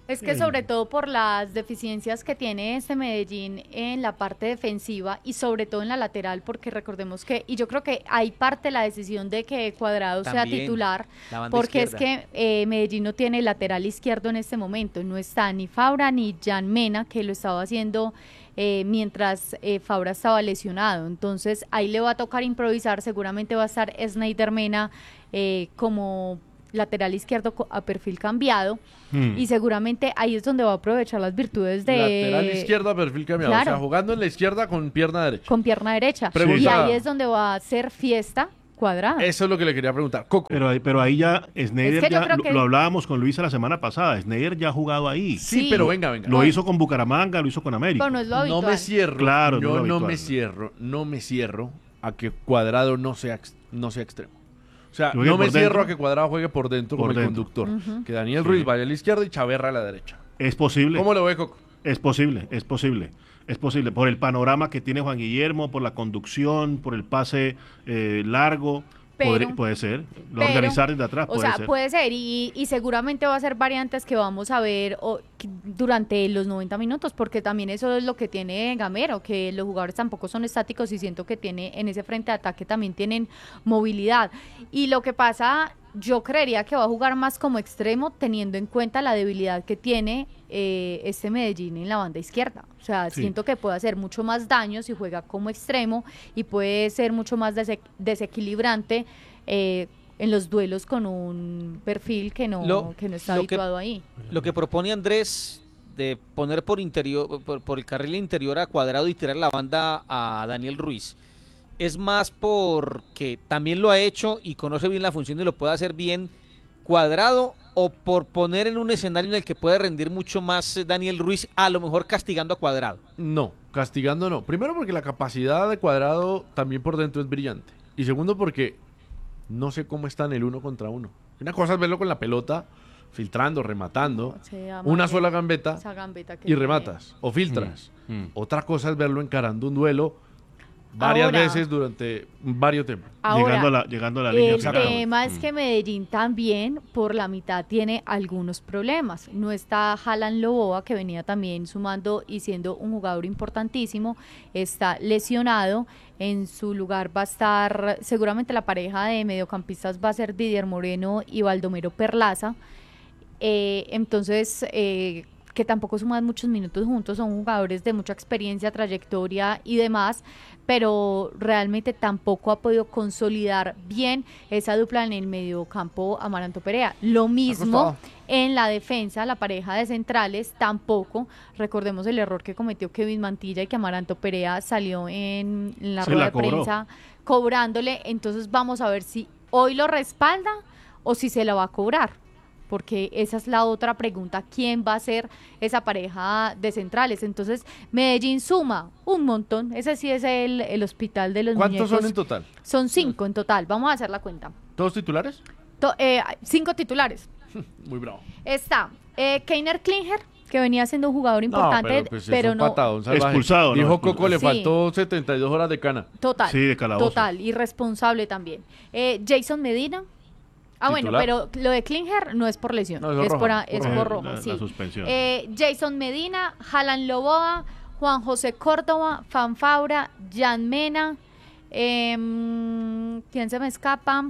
S3: Es que sobre todo por las deficiencias que tiene este Medellín en la parte defensiva y sobre todo en la lateral, porque recordemos que, y yo creo que hay parte de la decisión de que Cuadrado
S2: También,
S3: sea titular, porque
S2: izquierda.
S3: es que eh, Medellín no tiene lateral izquierdo en este momento, no está ni Fabra ni Jan Mena, que lo estaba haciendo eh, mientras eh, Fabra estaba lesionado, entonces ahí le va a tocar improvisar, seguramente va a estar Snyder Mena eh, como lateral izquierdo a perfil cambiado mm. y seguramente ahí es donde va a aprovechar las virtudes de...
S1: Lateral izquierdo a perfil cambiado, claro. O sea, jugando en la izquierda con pierna derecha.
S3: Con pierna derecha. Pregunta... Y ahí es donde va a hacer fiesta Cuadrado.
S1: Eso es lo que le quería preguntar. Coco.
S4: Pero, pero ahí ya, Sneijder, es que ya, lo, que... lo hablábamos con Luisa la semana pasada, Sneijder ya ha jugado ahí.
S1: Sí, sí. pero venga, venga.
S4: Lo hizo con Bucaramanga, lo hizo con América.
S3: Pero no es lo habitual.
S1: No me cierro,
S4: claro,
S1: yo
S4: no,
S1: no me cierro, no me cierro a que Cuadrado no sea, no sea extremo. O sea, no me cierro a que Cuadrado juegue por dentro por como dentro. el conductor. Uh-huh. Que Daniel Ruiz sí. vaya a la izquierda y Chaverra a la derecha.
S4: Es posible.
S1: ¿Cómo lo ve, Coco?
S4: Es posible, es posible. Es posible. Por el panorama que tiene Juan Guillermo, por la conducción, por el pase eh, largo. Pero, Podría, puede ser, lo pero, organizar desde atrás puede
S3: o sea,
S4: ser.
S3: puede ser y, y seguramente va a ser variantes que vamos a ver o, durante los noventa minutos, porque también eso es lo que tiene Gamero, que los jugadores tampoco son estáticos y siento que tiene en ese frente de ataque también tienen movilidad. Y lo que pasa, yo creería que va a jugar más como extremo teniendo en cuenta la debilidad que tiene eh, este Medellín en la banda izquierda. O sea, sí. siento que puede hacer mucho más daño si juega como extremo y puede ser mucho más dese- desequilibrante eh, en los duelos con un perfil que no, lo, que no está habituado
S2: que,
S3: ahí.
S2: Lo que propone Andrés de poner por interior por, por el carril interior a Cuadrado y tirar la banda a Daniel Ruiz es más porque también lo ha hecho y conoce bien la función y lo puede hacer bien Cuadrado, o por poner en un escenario en el que puede rendir mucho más Daniel Ruiz, a lo mejor castigando a Cuadrado.
S1: No, castigando no. Primero porque la capacidad de Cuadrado también por dentro es brillante. Y segundo porque no sé cómo está en el uno contra uno. Una cosa es verlo con la pelota, filtrando, rematando, sí, una sola gambeta, gambeta y rematas, o filtras. Mm, mm. Otra cosa es verlo encarando un duelo varias ahora, veces durante varios tiempos.
S4: Ahora, llegando a la, llegando a la línea.
S3: El tema es que Medellín también por la mitad tiene algunos problemas. No está Haaland Loboa, que venía también sumando y siendo un jugador importantísimo. Está lesionado. En su lugar va a estar, seguramente la pareja de mediocampistas va a ser Didier Moreno y Baldomero Perlaza. Eh, entonces... Eh, que tampoco suman muchos minutos juntos, son jugadores de mucha experiencia, trayectoria y demás, pero realmente tampoco ha podido consolidar bien esa dupla en el mediocampo Amaranto Perea. Lo mismo en la defensa, la pareja de centrales tampoco. Recordemos el error que cometió Kevin Mantilla y que Amaranto Perea salió en, en la Se rueda la de prensa cobrándole. Entonces vamos a ver si hoy lo respalda o si se la va a cobrar. Porque esa es la otra pregunta, ¿quién va a ser esa pareja de centrales? Entonces, Medellín suma un montón, ese sí es el, el hospital de los
S1: ¿Cuántos
S3: muñecos.
S1: son en total?
S3: Son cinco en total, vamos a hacer la cuenta.
S1: ¿Todos titulares?
S3: To- eh, cinco titulares.
S1: Muy bravo.
S3: Está eh, Keiner Klinger, que venía siendo un jugador importante,
S1: no, pero, pues
S3: pero
S1: un
S3: no...
S1: patado, un
S4: expulsado.
S1: Dijo
S4: ¿no?
S1: Coco, le
S3: sí.
S1: faltó setenta y dos horas de cana.
S3: Total,
S4: sí, de calabozo.
S3: Total, irresponsable también. Eh, Jason Medina. Ah, ¿Titular? Bueno, pero lo de Klinger no es por lesión,
S1: no, es,
S3: es, por, es
S1: por,
S3: por rojo,
S4: la,
S3: sí.
S4: La suspensión.
S3: Eh, Jason Medina, Haaland Loboa, Juan José Córdoba, Fanfabra, Jan Mena, eh, ¿quién se me escapa?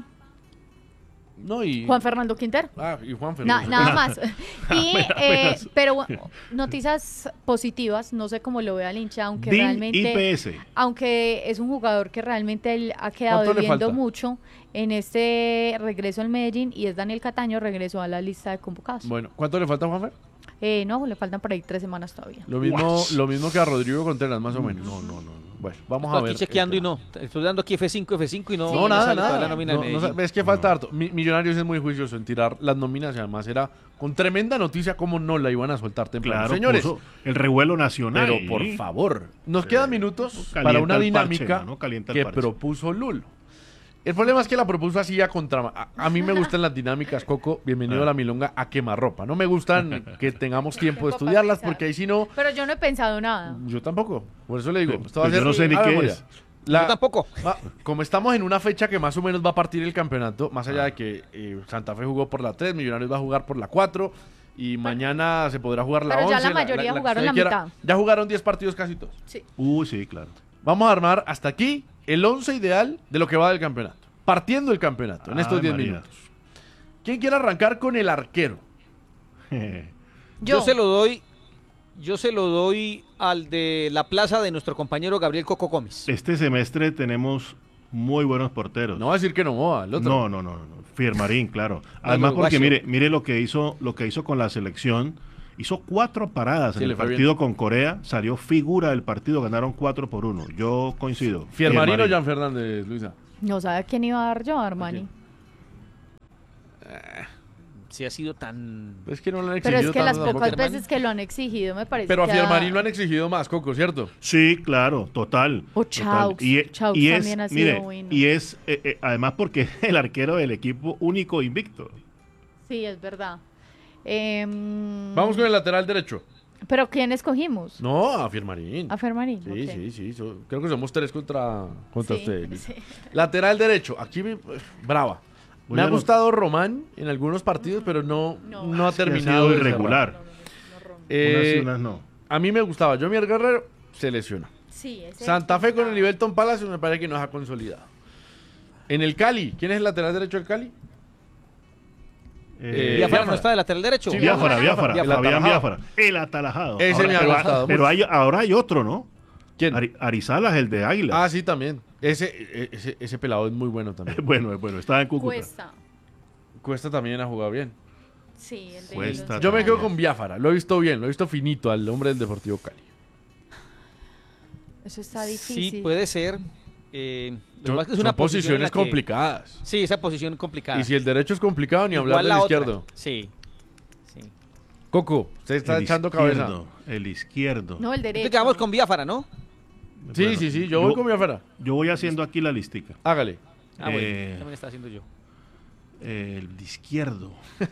S1: No, y...
S3: Juan Fernando Quintero.
S1: Ah, y Juan Fernando.
S3: Na, nada más. y, eh, pero bueno, noticias positivas, no sé cómo lo vea el hincha, aunque
S4: D I N
S3: realmente...
S4: I P S.
S3: Aunque es un jugador que realmente él ha quedado debiendo mucho en este regreso al Medellín, y es Daniel Cataño, regresó a la lista de convocados.
S1: Bueno, ¿cuánto le falta a Juanfer?
S3: Eh, no, le faltan por ahí tres semanas todavía.
S1: Lo mismo, lo mismo que a Rodrigo Contreras, más o menos.
S4: No, no, no.
S1: Bueno, vamos
S2: estoy
S1: a ver.
S2: Estoy chequeando y no. Estoy dando aquí F cinco, F cinco y no.
S1: No, no nada,
S2: no
S1: nada.
S2: La nómina
S1: no, no, ves que falta harto. Mi, Millonarios es muy juicioso en tirar las nóminas y además era con tremenda noticia cómo no la iban a soltar temprano.
S4: Claro,
S1: señores.
S4: El revuelo nacional.
S1: Pero por favor, nos quedan minutos para una dinámica parche, ¿no? que propuso Lulo. El problema es que la propuso así a contra... A, a mí me gustan las dinámicas, Coco, bienvenido ah. a la milonga, a quemarropa. No me gustan que tengamos tiempo de estudiarlas porque ahí sí no...
S3: Pero yo no he pensado nada.
S1: Yo tampoco, por eso le digo.
S4: Esto va a ser, yo no sé ni qué es.
S2: La, yo tampoco.
S1: Va, como estamos en una fecha que más o menos va a partir el campeonato, más allá de que eh, Santa Fe jugó por la tres, Millonarios va a jugar por la cuatro, y mañana se podrá jugar la
S3: Pero
S1: once.
S3: ya la mayoría
S1: la, la,
S3: jugaron
S1: la
S3: la
S1: quiera.
S3: mitad.
S1: Ya jugaron diez partidos casi todos.
S3: Sí.
S4: Uh, sí, claro.
S1: Vamos a armar hasta aquí el once ideal de lo que va del campeonato. Partiendo el campeonato en estos diez minutos. ¿Quién quiere arrancar con el arquero?
S2: Yo. yo se lo doy, yo se lo doy al de la plaza de nuestro compañero Gabriel Coco Gómez.
S4: Este semestre tenemos muy buenos porteros.
S1: No va a decir que no Moa, el otro.
S4: No, no, no, no. Fiermarín, claro. Además, porque mire, mire lo que hizo, lo que hizo con la selección. Hizo cuatro paradas sí, en el partido bien. Con Corea, salió figura del partido, ganaron cuatro por uno. Yo coincido.
S1: ¿Fiermarín o Jan Fernández, Luisa?
S3: No sabe a quién iba a dar yo, Armani.
S2: Eh, si ha sido tan...
S1: Es que no lo han exigido.
S3: Pero es que las pocas
S1: tampoco.
S3: veces que lo han exigido me parece
S1: Pero
S3: que
S1: a Fiermarín
S3: ha...
S1: lo han exigido más, Coco, ¿cierto?
S4: Sí, claro, total.
S3: O Chaux.
S4: Y,
S3: Chaux
S4: y
S3: también
S4: es,
S3: ha sido
S4: mire,
S3: bueno.
S4: Y es, eh, eh, además porque es el arquero del equipo único invicto.
S3: Sí, es verdad. Eh,
S1: Vamos con el lateral derecho.
S3: ¿Pero quién escogimos?
S1: No, a Fiermarín.
S3: A Fiermarín,
S1: Sí,
S3: okay.
S1: sí, sí. So, creo que somos tres contra, contra
S3: sí,
S1: ustedes.
S3: Sí.
S1: Lateral derecho. Aquí, me, brava. Me
S4: Bueno,
S1: ha gustado Román en algunos partidos, pero no, no, no ha terminado.
S4: Ha sido irregular.
S3: No, no, no, no, no.
S1: Eh,
S4: unas sí, unas no.
S1: A mí me gustaba. Jomier Guerrero se lesiona.
S3: Sí, ese
S1: Santa Fe
S3: es
S1: con el Livelton Palace me parece que no ha consolidado. En el Cali, ¿quién es el lateral derecho del Cali?
S2: Eh, ¿Biafara no está de lateral derecho?
S4: Sí, Biafara, Biafara,
S1: Biafara.
S4: Fabián Biafara. El atalajado.
S1: Ese
S4: ahora,
S1: me ha
S4: pero,
S1: gustado
S4: pero
S1: mucho.
S4: hay, ahora hay otro, ¿no?
S1: ¿Quién?
S4: Ari, Arizalas, el de Águila.
S1: Ah, sí, también. Ese, ese, ese pelado es muy bueno también.
S4: bueno, es bueno, estaba en Cúcuta.
S3: Cuesta.
S1: Cuesta también ha jugado bien.
S3: Sí, el de
S4: Cuesta.
S3: los-
S1: Yo me quedo con Biafara. Lo he visto bien, lo he visto finito al hombre del Deportivo Cali.
S3: Eso está difícil.
S2: Sí, puede ser. Eh, lo
S1: Son,
S2: más que es
S1: son
S2: una posición en la
S1: posiciones
S2: que-
S1: complicadas.
S2: Sí, esa posición complicada.
S1: Y si el derecho es complicado, ni
S2: Igual
S1: hablar del
S2: la otra.
S1: izquierdo.
S2: Sí. sí.
S1: Coco, usted está
S4: el
S1: echando
S4: izquierdo,
S1: cabeza.
S4: El izquierdo.
S3: No, el
S2: Entonces
S3: derecho.
S2: quedamos con Biafara, ¿no?
S1: Sí,
S4: Bueno,
S1: sí, sí, yo, voy con Biafara.
S4: Yo voy haciendo aquí la listica.
S1: Hágale.
S2: Ah, bueno,
S4: Eh,
S2: también está haciendo yo.
S4: El izquierdo.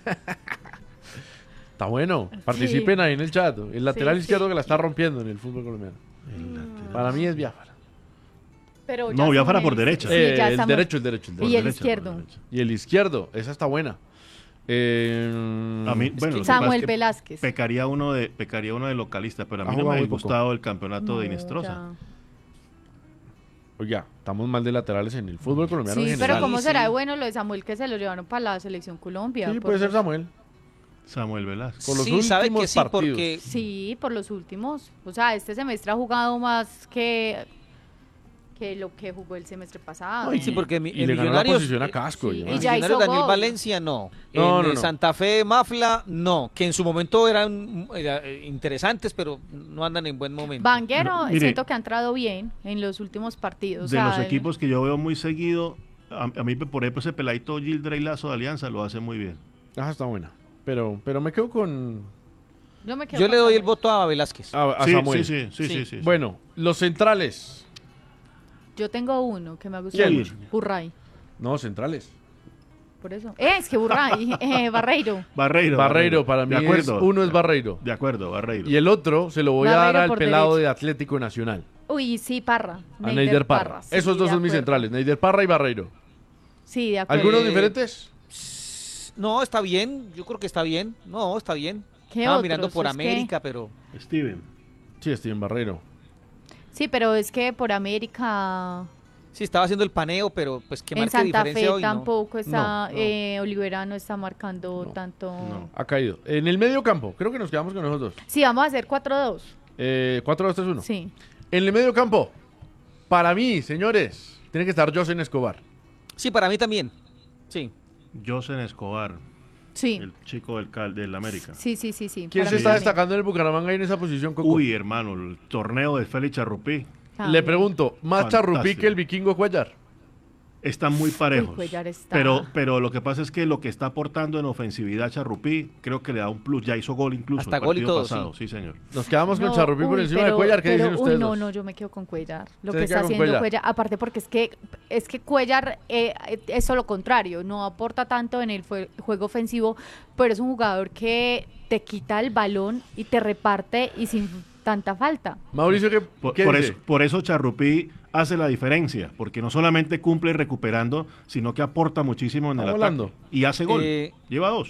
S1: Está bueno. Participen ahí en el chat. El lateral
S3: Sí,
S1: izquierdo
S3: sí.
S1: que la está rompiendo en el fútbol colombiano.
S4: El lateral.
S1: Para mí es Biafara.
S3: Pero ya
S4: No, Biafara
S3: estamos
S4: por
S3: en-
S4: derecha.
S3: Sí,
S1: Eh,
S3: ya
S1: el
S3: estamos-
S1: derecho, el derecho, el
S3: Y
S1: derecho.
S3: el
S4: derecha, por
S3: izquierdo.
S4: derecha.
S1: Y el izquierdo, esa está buena. Eh,
S4: A mí, bueno, lo que
S3: Samuel
S4: pasa es que
S3: Velázquez.
S4: Pecaría uno de, pecaría uno de localista, pero a
S1: Ha
S4: mí no
S1: jugado
S4: me ha
S1: muy poco.
S4: gustado el campeonato
S3: No,
S4: de Inestrosa.
S3: ya.
S1: Oiga, estamos mal de laterales en el fútbol colombiano en
S3: Sí,
S1: general.
S3: pero ¿cómo
S2: Sí,
S3: será
S2: sí.
S3: de bueno lo de Samuel que se lo llevaron para la selección Colombia?
S1: Sí,
S3: Por
S1: puede ser
S3: los-
S1: Samuel.
S4: Samuel Velázquez.
S1: Por los
S2: sí, sabe
S1: últimos
S2: que sí,
S1: partidos.
S2: porque
S3: Sí, por los últimos. O sea, este semestre ha jugado más que, que lo que jugó el semestre pasado.
S1: No, y,
S2: Sí, porque mi-
S1: y
S2: en
S1: le ganó la
S2: Millonarios-
S1: posición a Casco.
S3: sí,
S1: ya.
S3: y
S2: en
S3: ya
S2: Millonarios
S3: hizo
S2: Daniel
S3: gol.
S2: Valencia no.
S1: No,
S2: en
S1: no,
S2: el
S1: no.
S2: Santa Fe Mafla no, que en su momento eran era, eh, interesantes, pero no andan en buen momento.
S3: Vanguero,
S4: No, mire.
S3: siento que ha entrado bien en los últimos partidos.
S4: De
S3: o sea,
S4: los
S3: el-
S4: equipos que yo veo muy seguido, a, a mí, por ejemplo, ese peladito Gildrey Lazo de Alianza lo hace muy bien.
S1: Ah, está buena. Pero, pero me quedo con
S3: Yo, me quedo
S2: Yo
S3: con
S2: le doy el
S3: Samuel.
S2: voto a Velázquez.
S1: a, a
S4: sí,
S1: Samuel.
S4: sí, sí, sí,
S2: Sí.
S4: sí, sí, sí.
S1: Bueno, los centrales.
S3: Yo tengo uno que me gusta
S1: ¿Quién?
S3: mucho. Burray.
S1: No, centrales.
S3: Por eso. Eh, es que Burray. eh, Barreiro.
S4: Barreiro.
S1: Barreiro, para mí
S4: de
S1: es,
S4: acuerdo.
S1: uno es Barreiro.
S4: De acuerdo, Barreiro.
S1: Y el otro se lo voy a
S3: Barreiro
S1: dar al
S3: por
S1: pelado
S3: derecha.
S1: de Atlético Nacional.
S3: Uy, sí, Parra.
S1: A Neider Parra.
S3: sí,
S1: Esos dos
S3: de
S1: son mis
S3: acuerdo.
S1: centrales, Neider Parra y Barreiro.
S3: Sí, de acuerdo.
S1: ¿Algunos
S2: Eh,
S1: diferentes?
S2: No, está bien, yo creo que está bien. No, está bien.
S3: ¿Qué
S2: Estaba
S3: otros?
S2: mirando por
S3: Es que-
S2: América, pero
S4: Steven.
S1: Sí, Steven Barreiro.
S3: Sí, pero es que por América,
S2: sí estaba haciendo el paneo, pero pues que
S3: en
S2: marque
S3: Santa
S2: diferencia
S3: Fe
S2: hoy, ¿no?
S3: tampoco está,
S1: No, no.
S3: eh, Olivera no está marcando
S1: No,
S3: tanto.
S4: no.
S1: Ha caído. En el medio campo, creo que nos quedamos con nosotros.
S3: Sí, vamos a hacer cuatro dos.
S1: Eh, cuatro dos tres uno.
S3: Sí.
S1: En el medio campo, para mí, señores, tiene que estar Josen Escobar.
S2: Sí, para mí también. Sí.
S4: Josen Escobar,
S3: Sí.
S4: el chico del, Cal, del América.
S3: Sí, sí, sí, sí.
S1: ¿Quién
S3: para
S1: se
S3: mí
S1: está
S3: también.
S1: destacando en el Bucaramanga y en esa posición, Coco?
S4: Uy, hermano, el torneo de Félix Charrupí
S1: Le
S3: También.
S1: pregunto, ¿más
S4: Fantástico.
S1: Charrupí que el vikingo Cuellar?
S4: están muy parejos.
S3: Uy, Cuellar está-
S4: Pero, pero lo que pasa es que lo que está aportando en ofensividad Charrupí, creo que le da un plus. Ya hizo gol incluso
S2: Hasta
S4: el
S2: gol y
S4: partido
S2: todo,
S4: pasado, sí, señor.
S1: Nos quedamos con
S3: No,
S1: Charrupí por
S3: uy,
S1: encima
S3: pero-
S1: de Cuellar. ¿Qué
S3: pero,
S1: dicen ustedes?
S3: Uy, no,
S1: dos?
S3: no, yo me quedo con Cuellar. Lo
S1: ¿Usted
S3: que
S1: se
S3: está
S1: queda con
S3: haciendo
S1: Cuellar?
S3: Cuellar, aparte porque es que es que Cuellar eh, es todo lo contrario, no aporta tanto en el fue- juego ofensivo, pero es un jugador que te quita el balón y te reparte y sin tanta falta.
S1: Mauricio, ¿qué,
S4: Por,
S1: qué
S4: por
S1: dice?
S4: eso, por eso Charrupí hace la diferencia, porque no solamente cumple recuperando, sino que aporta muchísimo en
S1: Está
S4: el
S1: volando.
S4: ataque. Y hace gol.
S2: Eh,
S4: Lleva dos.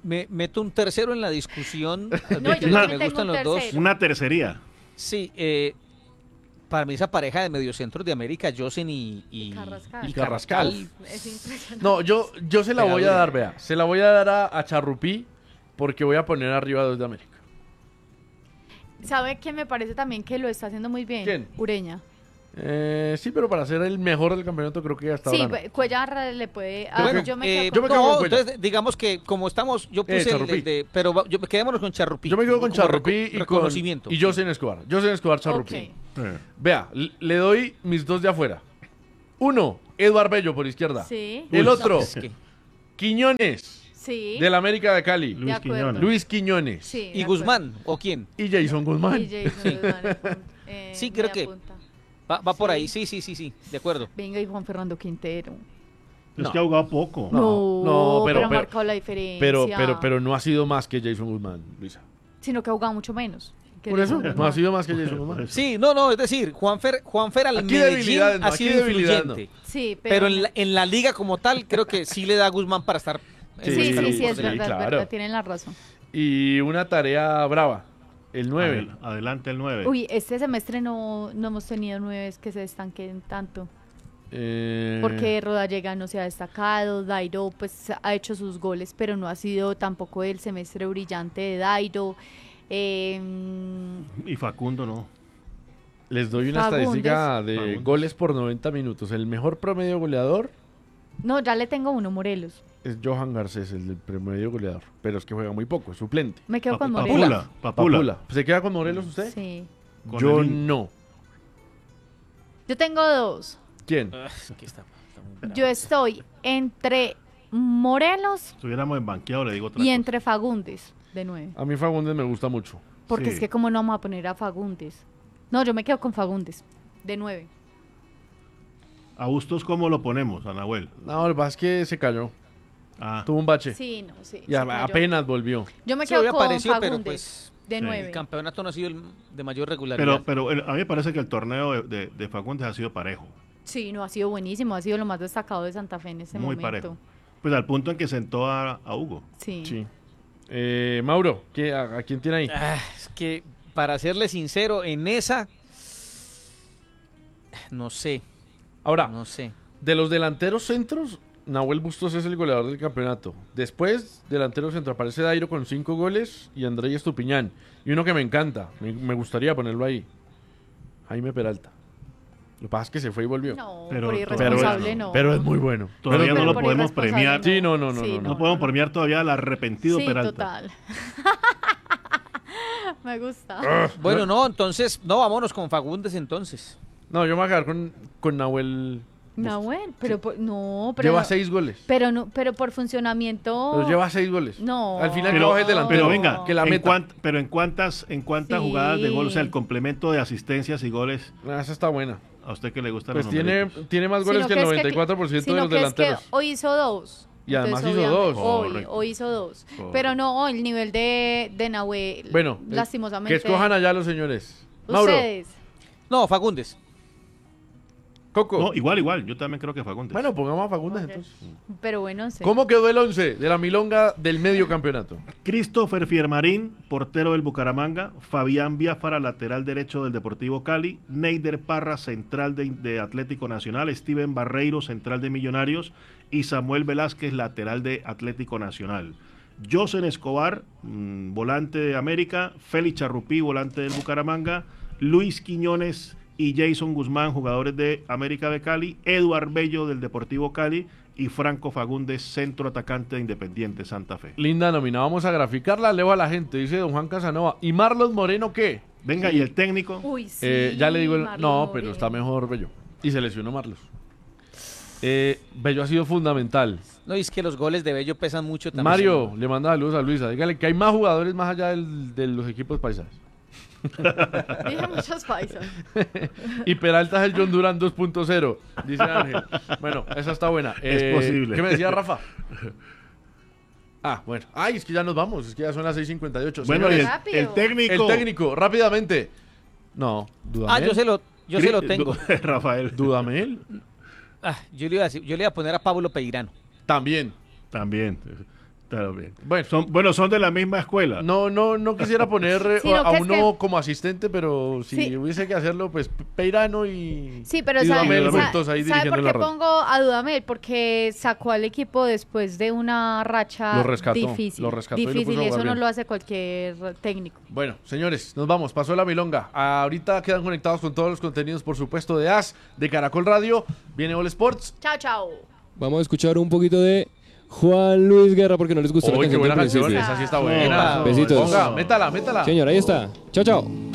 S2: me meto un tercero en la discusión.
S3: No, yo
S2: me
S3: tengo
S2: gustan
S3: un
S2: los dos.
S3: tercero.
S4: Una tercería.
S2: Sí, eh, para mí esa pareja de mediocentros de América, Josen y, y,
S3: Carrascal.
S2: y Carrascal.
S3: Es impresionante.
S1: No, yo, yo se la voy a
S2: Pegadura.
S1: dar, vea. Se la voy a dar a, a Charrupí porque voy a poner arriba a dos de América.
S3: ¿Sabe quién me parece también que lo está haciendo muy bien?
S1: ¿Quién?
S3: Ureña.
S1: Eh, sí, pero para ser el mejor del campeonato creo que hasta
S3: Sí,
S1: ahora no.
S3: Cuellar le puede... Ah,
S2: Bueno,
S3: yo me
S2: eh,
S3: quedo
S1: yo me
S3: con-
S1: quedo
S2: no,
S1: con Cuellar.
S2: entonces digamos que como estamos, yo
S1: Eh,
S2: puse el,
S1: Charrupí.
S2: el de, pero va- yo, quedémonos con Charrupí.
S1: Yo me quedo con
S2: Como
S1: Charrupí
S2: reco-
S1: y con
S2: reconocimiento.
S1: y Josen Escobar. Josen Escobar, Charrupí.
S3: Ok.
S4: Eh.
S1: Vea, l- le doy mis dos de afuera. Uno, Eduard Bello por izquierda.
S3: Sí.
S1: El
S2: Uy,
S1: otro,
S2: no, es que-
S1: Quiñones,
S3: Sí.
S1: del América de Cali.
S3: De
S4: Luis
S3: acuerdo.
S4: Quiñones.
S1: Luis Quiñones.
S3: Sí,
S2: ¿Y
S3: de
S2: Guzmán o quién?
S1: Y Jason Guzmán.
S3: acuerdo. Y Jason Guzmán en pun- eh,
S2: Sí, creo
S3: media
S2: que-
S3: punta.
S2: Va, va por
S3: Sí.
S2: ahí, sí, sí, sí, sí, de acuerdo.
S3: Venga, y Juan Fernando Quintero.
S4: Es
S1: No.
S4: que ha jugado poco.
S3: No,
S1: no, pero-
S3: pero, ha
S1: pero-
S3: marcado la diferencia.
S1: Pero, pero, pero no ha sido más que Jason Guzmán, Luisa.
S3: Sino que ha jugado mucho menos. que
S1: Por eso,
S3: Jason
S1: no
S3: Guzmán.
S1: ha sido más que Jason Guzmán.
S2: Sí, no, no, es decir, Juanfer, Juanfer al
S1: Aquí
S2: Medellín
S1: debilidades, no,
S2: ha
S1: aquí
S2: sido
S1: debilidades,
S2: influyente.
S3: Sí, pero...
S2: Pero en la, en la liga como tal, creo que sí le da a Guzmán para estar.
S3: Sí,
S2: en
S3: sí,
S2: el
S3: sí,
S2: escalón
S3: sí,
S2: por
S3: es
S1: sí,
S2: delante.
S3: verdad, es
S1: claro.
S3: verdad, tienen la razón.
S1: Y una tarea brava, el nueve.
S4: Adel- Adelante el nueve.
S3: Uy, este semestre no, no hemos tenido nueves que se estanquen tanto.
S1: Eh,
S3: Porque Rodallega no se ha destacado, Dairo pues ha hecho sus goles, pero no ha sido tampoco el semestre brillante de Dairo. Eh,
S4: Y Facundo no.
S1: Les doy una
S3: Fagundes.
S1: estadística de
S4: Fagundes.
S1: goles por noventa minutos. El mejor promedio goleador
S3: no, ya le tengo uno, Morelos.
S1: es Johan Garcés, el del promedio goleador. Pero es que juega muy poco, es suplente.
S3: Me quedo con
S4: Pa-
S3: Morelos.
S4: Papula. Papula.
S1: Papula. ¿Se queda con Morelos usted?
S3: Sí.
S4: Con
S1: Yo
S4: el-
S1: no.
S3: Yo tengo dos.
S1: ¿Quién?
S2: Ah, aquí está, está muy bravo.
S3: Yo estoy entre Morelos
S4: Si estuviéramos en banqueado, le digo otra
S3: y
S4: cosa.
S3: entre Fagundes, de nueve.
S1: A mí Fagundes me gusta mucho.
S3: Porque
S4: Sí.
S3: es que como no vamos a poner a Fagundes. No, yo me quedo con Fagundes, de nueve.
S4: ¿A Bustos cómo lo ponemos, a Nahuel?
S1: No, lo que pasa es que se cayó.
S4: Ah,
S1: Tuvo un bache.
S3: Sí, no, sí.
S1: y a-
S3: se cayó.
S1: apenas volvió.
S3: Yo me
S2: Sí,
S3: quedo
S2: había
S3: con
S2: aparecido,
S3: Fagundes,
S2: pero pues
S3: de
S4: Sí.
S3: nueve.
S2: el campeonato no ha sido el de mayor regularidad.
S4: pero, pero el- a mí me parece que el torneo de, de, de Fagundes ha sido parejo.
S3: Sí, no, ha sido buenísimo, ha sido lo más destacado de Santa Fe en este
S4: Muy
S3: momento.
S4: parejo. Pues al punto en que sentó a, a Hugo.
S3: Sí.
S1: Sí. Eh, Mauro, ¿qué, a, a quién tiene ahí?
S2: Ah, es que, para serle sincero, en esa. No sé,
S1: Ahora,
S2: no sé.
S1: de los delanteros centros, Nahuel Bustos es el goleador del campeonato. Después, delantero centro, aparece Dairo con cinco goles y Andrés Estupiñán. Y uno que me encanta, me, me gustaría ponerlo ahí. Jaime Peralta. Lo que pasa es que se fue y volvió.
S3: No,
S4: Pero-
S3: por
S4: pero-
S3: irresponsable
S4: pero-
S3: no.
S1: Pero es muy bueno.
S4: Todavía
S1: Pero
S4: no
S1: es
S4: lo
S1: muy
S3: por
S4: podemos
S3: irresponsable
S4: premiar.
S1: Sí, no, no, no, no,
S4: No podemos premiar todavía al arrepentido
S3: Sí,
S4: Peralta.
S3: total. Me gusta.
S1: Ah,
S2: Bueno, no, entonces, no, vámonos con Fagundes entonces.
S1: No, yo me voy a quedar con, con Nahuel.
S3: Nahuel, pero por- no, pero
S1: Lleva
S3: no-
S1: seis goles.
S3: pero no, pero por funcionamiento.
S1: Pero lleva seis goles.
S3: No.
S1: Al final
S4: Pero,
S1: que el delantero.
S4: pero venga,
S1: que la
S4: en
S1: meta.
S4: cuant- pero en cuántas, en cuántas
S3: Sí.
S4: jugadas de gol, o sea, el complemento de asistencias y goles,
S1: Ah, esa está buena.
S4: a usted que le gustan
S1: Pues
S4: los
S1: tiene,
S4: numeritos.
S1: tiene más goles
S3: Sino
S1: que el
S3: es
S1: noventa y cuatro por ciento de
S3: sino
S1: los
S3: que es que
S1: delanteros.
S3: hoy hizo dos.
S1: Y además
S3: Entonces,
S1: hizo dos.
S3: obviamente, Hoy,
S4: Correcto.
S3: hoy hizo dos.
S4: Correcto.
S3: Pero no, el nivel de, de Nahuel,
S1: Bueno, eh,
S3: lastimosamente.
S1: que escojan allá los señores. Mauro,
S3: Ustedes.
S2: No, Fagundes.
S1: Coco.
S4: No, igual, igual, yo también creo que Fagundes.
S1: Bueno, pongamos a Fagundes
S3: Ok.
S1: entonces.
S3: Pero bueno, sí.
S1: ¿Cómo quedó el once de la milonga del medio campeonato?
S4: Christopher Fiermarín, portero del Bucaramanga, Fabián Biafara, lateral derecho del Deportivo Cali, Neider Parra, central de, de Atlético Nacional, Steven Barreiro, central de Millonarios, y Samuel Velázquez, lateral de Atlético Nacional. Josen Escobar, mmm, volante de América, Félix Charrupí, volante del Bucaramanga, Luis Quiñones y Jason Guzmán, jugadores de América de Cali, Eduard Bello del Deportivo Cali y Franco Fagundes, centro atacante de Independiente Santa Fe.
S1: Linda nómina, vamos a graficarla, leo a la gente, dice don Juan Casanova. ¿Y Marlos Moreno qué?
S4: Venga, y el técnico.
S3: Uy, sí.
S1: Eh, ya le digo, el-
S3: Marlon
S1: no,
S3: Moreno.
S1: pero está mejor Bello. Y se lesionó Marlos. Eh, Bello ha sido fundamental.
S2: No, y es que los goles de Bello pesan mucho también.
S1: Mario, le manda saludos a Luisa. Dígale que hay más jugadores más allá del- de los equipos paisas.
S3: Dije muchos paisas.
S1: Y Peralta es el John Duran dos punto cero, dice Ángel. Bueno, esa está buena.
S4: Es posible.
S1: ¿Qué me decía Rafa? Ah, bueno. Ay, es que ya nos vamos. Es que ya son las seis cincuenta y ocho.
S4: Bueno, y el,
S1: Señores,
S3: Rápido.
S4: el técnico.
S1: el técnico, rápidamente. No,
S2: Ah,
S1: Dudamel.
S2: yo se lo, yo se lo
S4: Cri-
S2: tengo.
S4: Rafael.
S1: Dudamel.
S2: Ah, yo, le iba a decir- yo le iba a poner a Pablo Peirano.
S1: También.
S4: También. Claro, bien. Bueno, son, bueno, son de la misma escuela.
S1: No, no, no quisiera poner
S3: sí, no,
S1: a uno
S3: que...
S1: como asistente, pero si sí. hubiese que hacerlo, pues Peirano y.
S3: Sí, pero
S1: y
S3: ¿sabe,
S1: Dudamel
S3: ¿sabe,
S1: juntos ahí
S3: ¿sabe por qué
S1: la
S3: pongo a Dudamel? Porque sacó al equipo después de una racha
S1: lo rescató,
S3: difícil.
S1: Lo rescató
S3: difícil,
S1: y, lo
S3: y eso
S1: bien.
S3: no lo hace cualquier técnico.
S1: Bueno, señores, nos vamos. Pasó la milonga. Ahorita quedan conectados con todos los contenidos, por supuesto, de A S, de Caracol Radio. Viene All Sports.
S3: Chao, chao.
S6: Vamos a escuchar un poquito de Juan Luis Guerra porque no les gustó
S1: Uy,
S6: la canción.
S1: Qué buena
S6: del
S1: canción,
S6: principio.
S1: esa sí está buena.
S6: Besitos.
S1: Ponga, métala, métala.
S6: Señor, ahí está. Chao, chao.